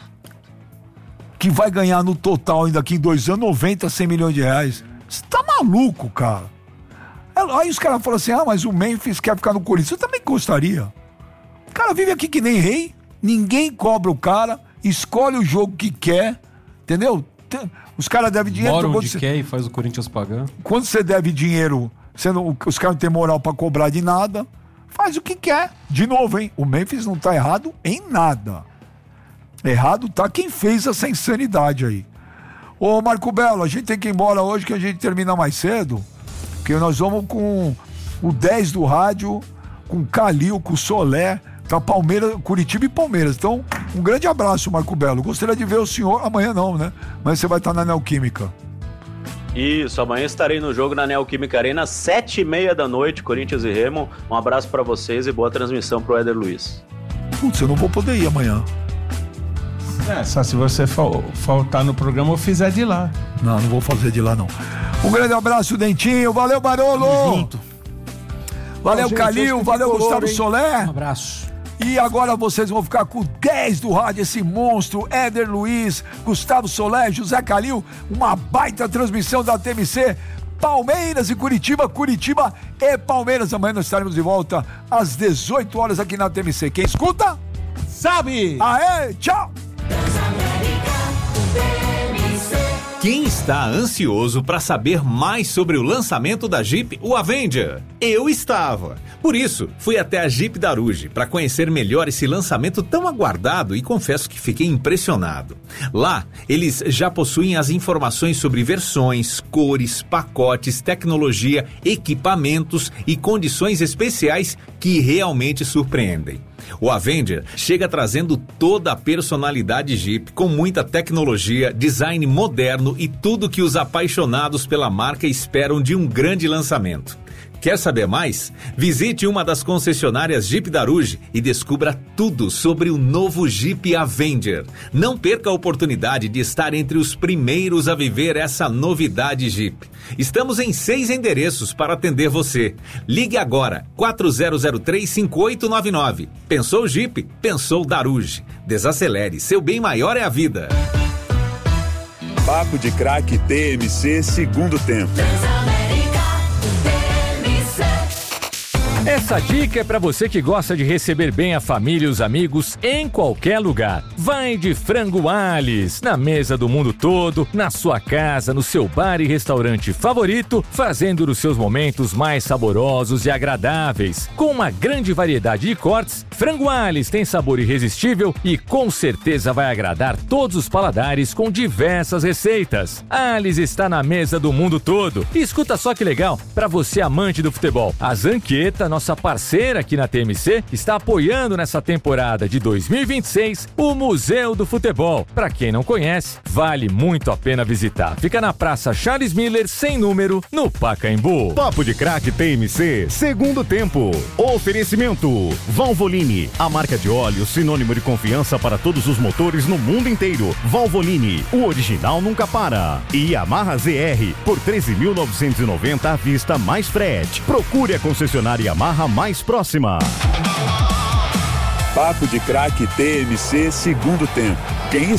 B: que vai ganhar no total ainda aqui em dois anos noventa, cem milhões de reais. Você tá maluco, cara? Aí os caras falam assim, ah, mas o Memphis quer ficar no Corinthians. Eu também gostaria. O cara vive aqui que nem rei, ninguém cobra o cara, escolhe o jogo que quer, entendeu? Os caras devem dinheiro...
D: Mora onde
B: você,
D: quer e faz o Corinthians pagar.
B: Quando você deve dinheiro, você não, os caras não têm moral pra cobrar de nada, faz o que quer. De novo, hein? O Memphis não tá errado em nada. Errado tá quem fez essa insanidade aí. Ô, Marco Belo, a gente tem que ir embora hoje que a gente termina mais cedo, porque nós vamos com o dez do rádio, com o Calil, com o Soler, tá Palmeiras, Curitiba e Palmeiras. Então, um grande abraço, Marco Belo. Gostaria de ver o senhor, amanhã não, né? Mas você vai estar na Neoquímica.
G: Isso, amanhã estarei no jogo na Neoquímica Arena, sete e meia da noite, Corinthians e Remo. Um abraço pra vocês e boa transmissão pro Éder Luiz.
B: Putz, eu não vou poder ir amanhã.
A: É, só se você fal- faltar no programa ou fizer de lá.
B: Não, não vou fazer de lá, não. Um grande abraço, Dentinho. Valeu, Barolo.
C: Tamo junto.
B: Valeu,
E: Gente,
B: Calil.
E: esse
B: Valeu,
E: tricolor,
B: Gustavo
E: hein?
B: Soler.
D: Um abraço.
B: E agora vocês vão ficar com dez do rádio, esse monstro, Éder Luiz, Gustavo Soler, José Calil, uma baita transmissão da T M C, Palmeiras e Curitiba, Curitiba e Palmeiras. Amanhã nós estaremos de volta às dezoito horas aqui na T M C. Quem escuta?
A: Sabe!
B: Aê, tchau!
H: Quem está ansioso para saber mais sobre o lançamento da Jeep, o Avenger? Eu estava. Por isso, fui até a Jeep Daruge para conhecer melhor esse lançamento tão aguardado e confesso que fiquei impressionado. Lá, eles já possuem as informações sobre versões, cores, pacotes, tecnologia, equipamentos e condições especiais que realmente surpreendem. O Avenger chega trazendo toda a personalidade Jeep, com muita tecnologia, design moderno e tudo que os apaixonados pela marca esperam de um grande lançamento. Quer saber mais? Visite uma das concessionárias Jeep Daruge e descubra tudo sobre o novo Jeep Avenger. Não perca a oportunidade de estar entre os primeiros a viver essa novidade Jeep. Estamos em seis endereços para atender você. Ligue agora, quatro zero zero três, cinco oito nove nove. Pensou Jeep? Pensou Daruge. Desacelere, seu bem maior é a vida.
I: Papo de Craque T M C, segundo tempo.
J: Essa dica é para você que gosta de receber bem a família e os amigos em qualquer lugar. Vai de Frango Alice, na mesa do mundo todo, na sua casa, no seu bar e restaurante favorito, fazendo os seus momentos mais saborosos e agradáveis. Com uma grande variedade de cortes, Frango Alice tem sabor irresistível e com certeza vai agradar todos os paladares com diversas receitas. Alice está na mesa do mundo todo. E escuta só que legal, para você amante do futebol, a Zanqueta, nossa nossa parceira aqui na T M C, está apoiando nessa temporada de dois mil e vinte e seis o Museu do Futebol. Para quem não conhece, vale muito a pena visitar. Fica na Praça Charles Miller, sem número, no Pacaembu.
K: Papo de Craque T M C, segundo tempo. Oferecimento Valvoline, a marca de óleo sinônimo de confiança para todos os motores no mundo inteiro. Valvoline, o original nunca para. E Yamaha Z R, por treze mil novecentos e noventa à vista mais frete. Procure a concessionária Yamaha mais próxima.
I: Papo de Craque T M C, segundo tempo. Quem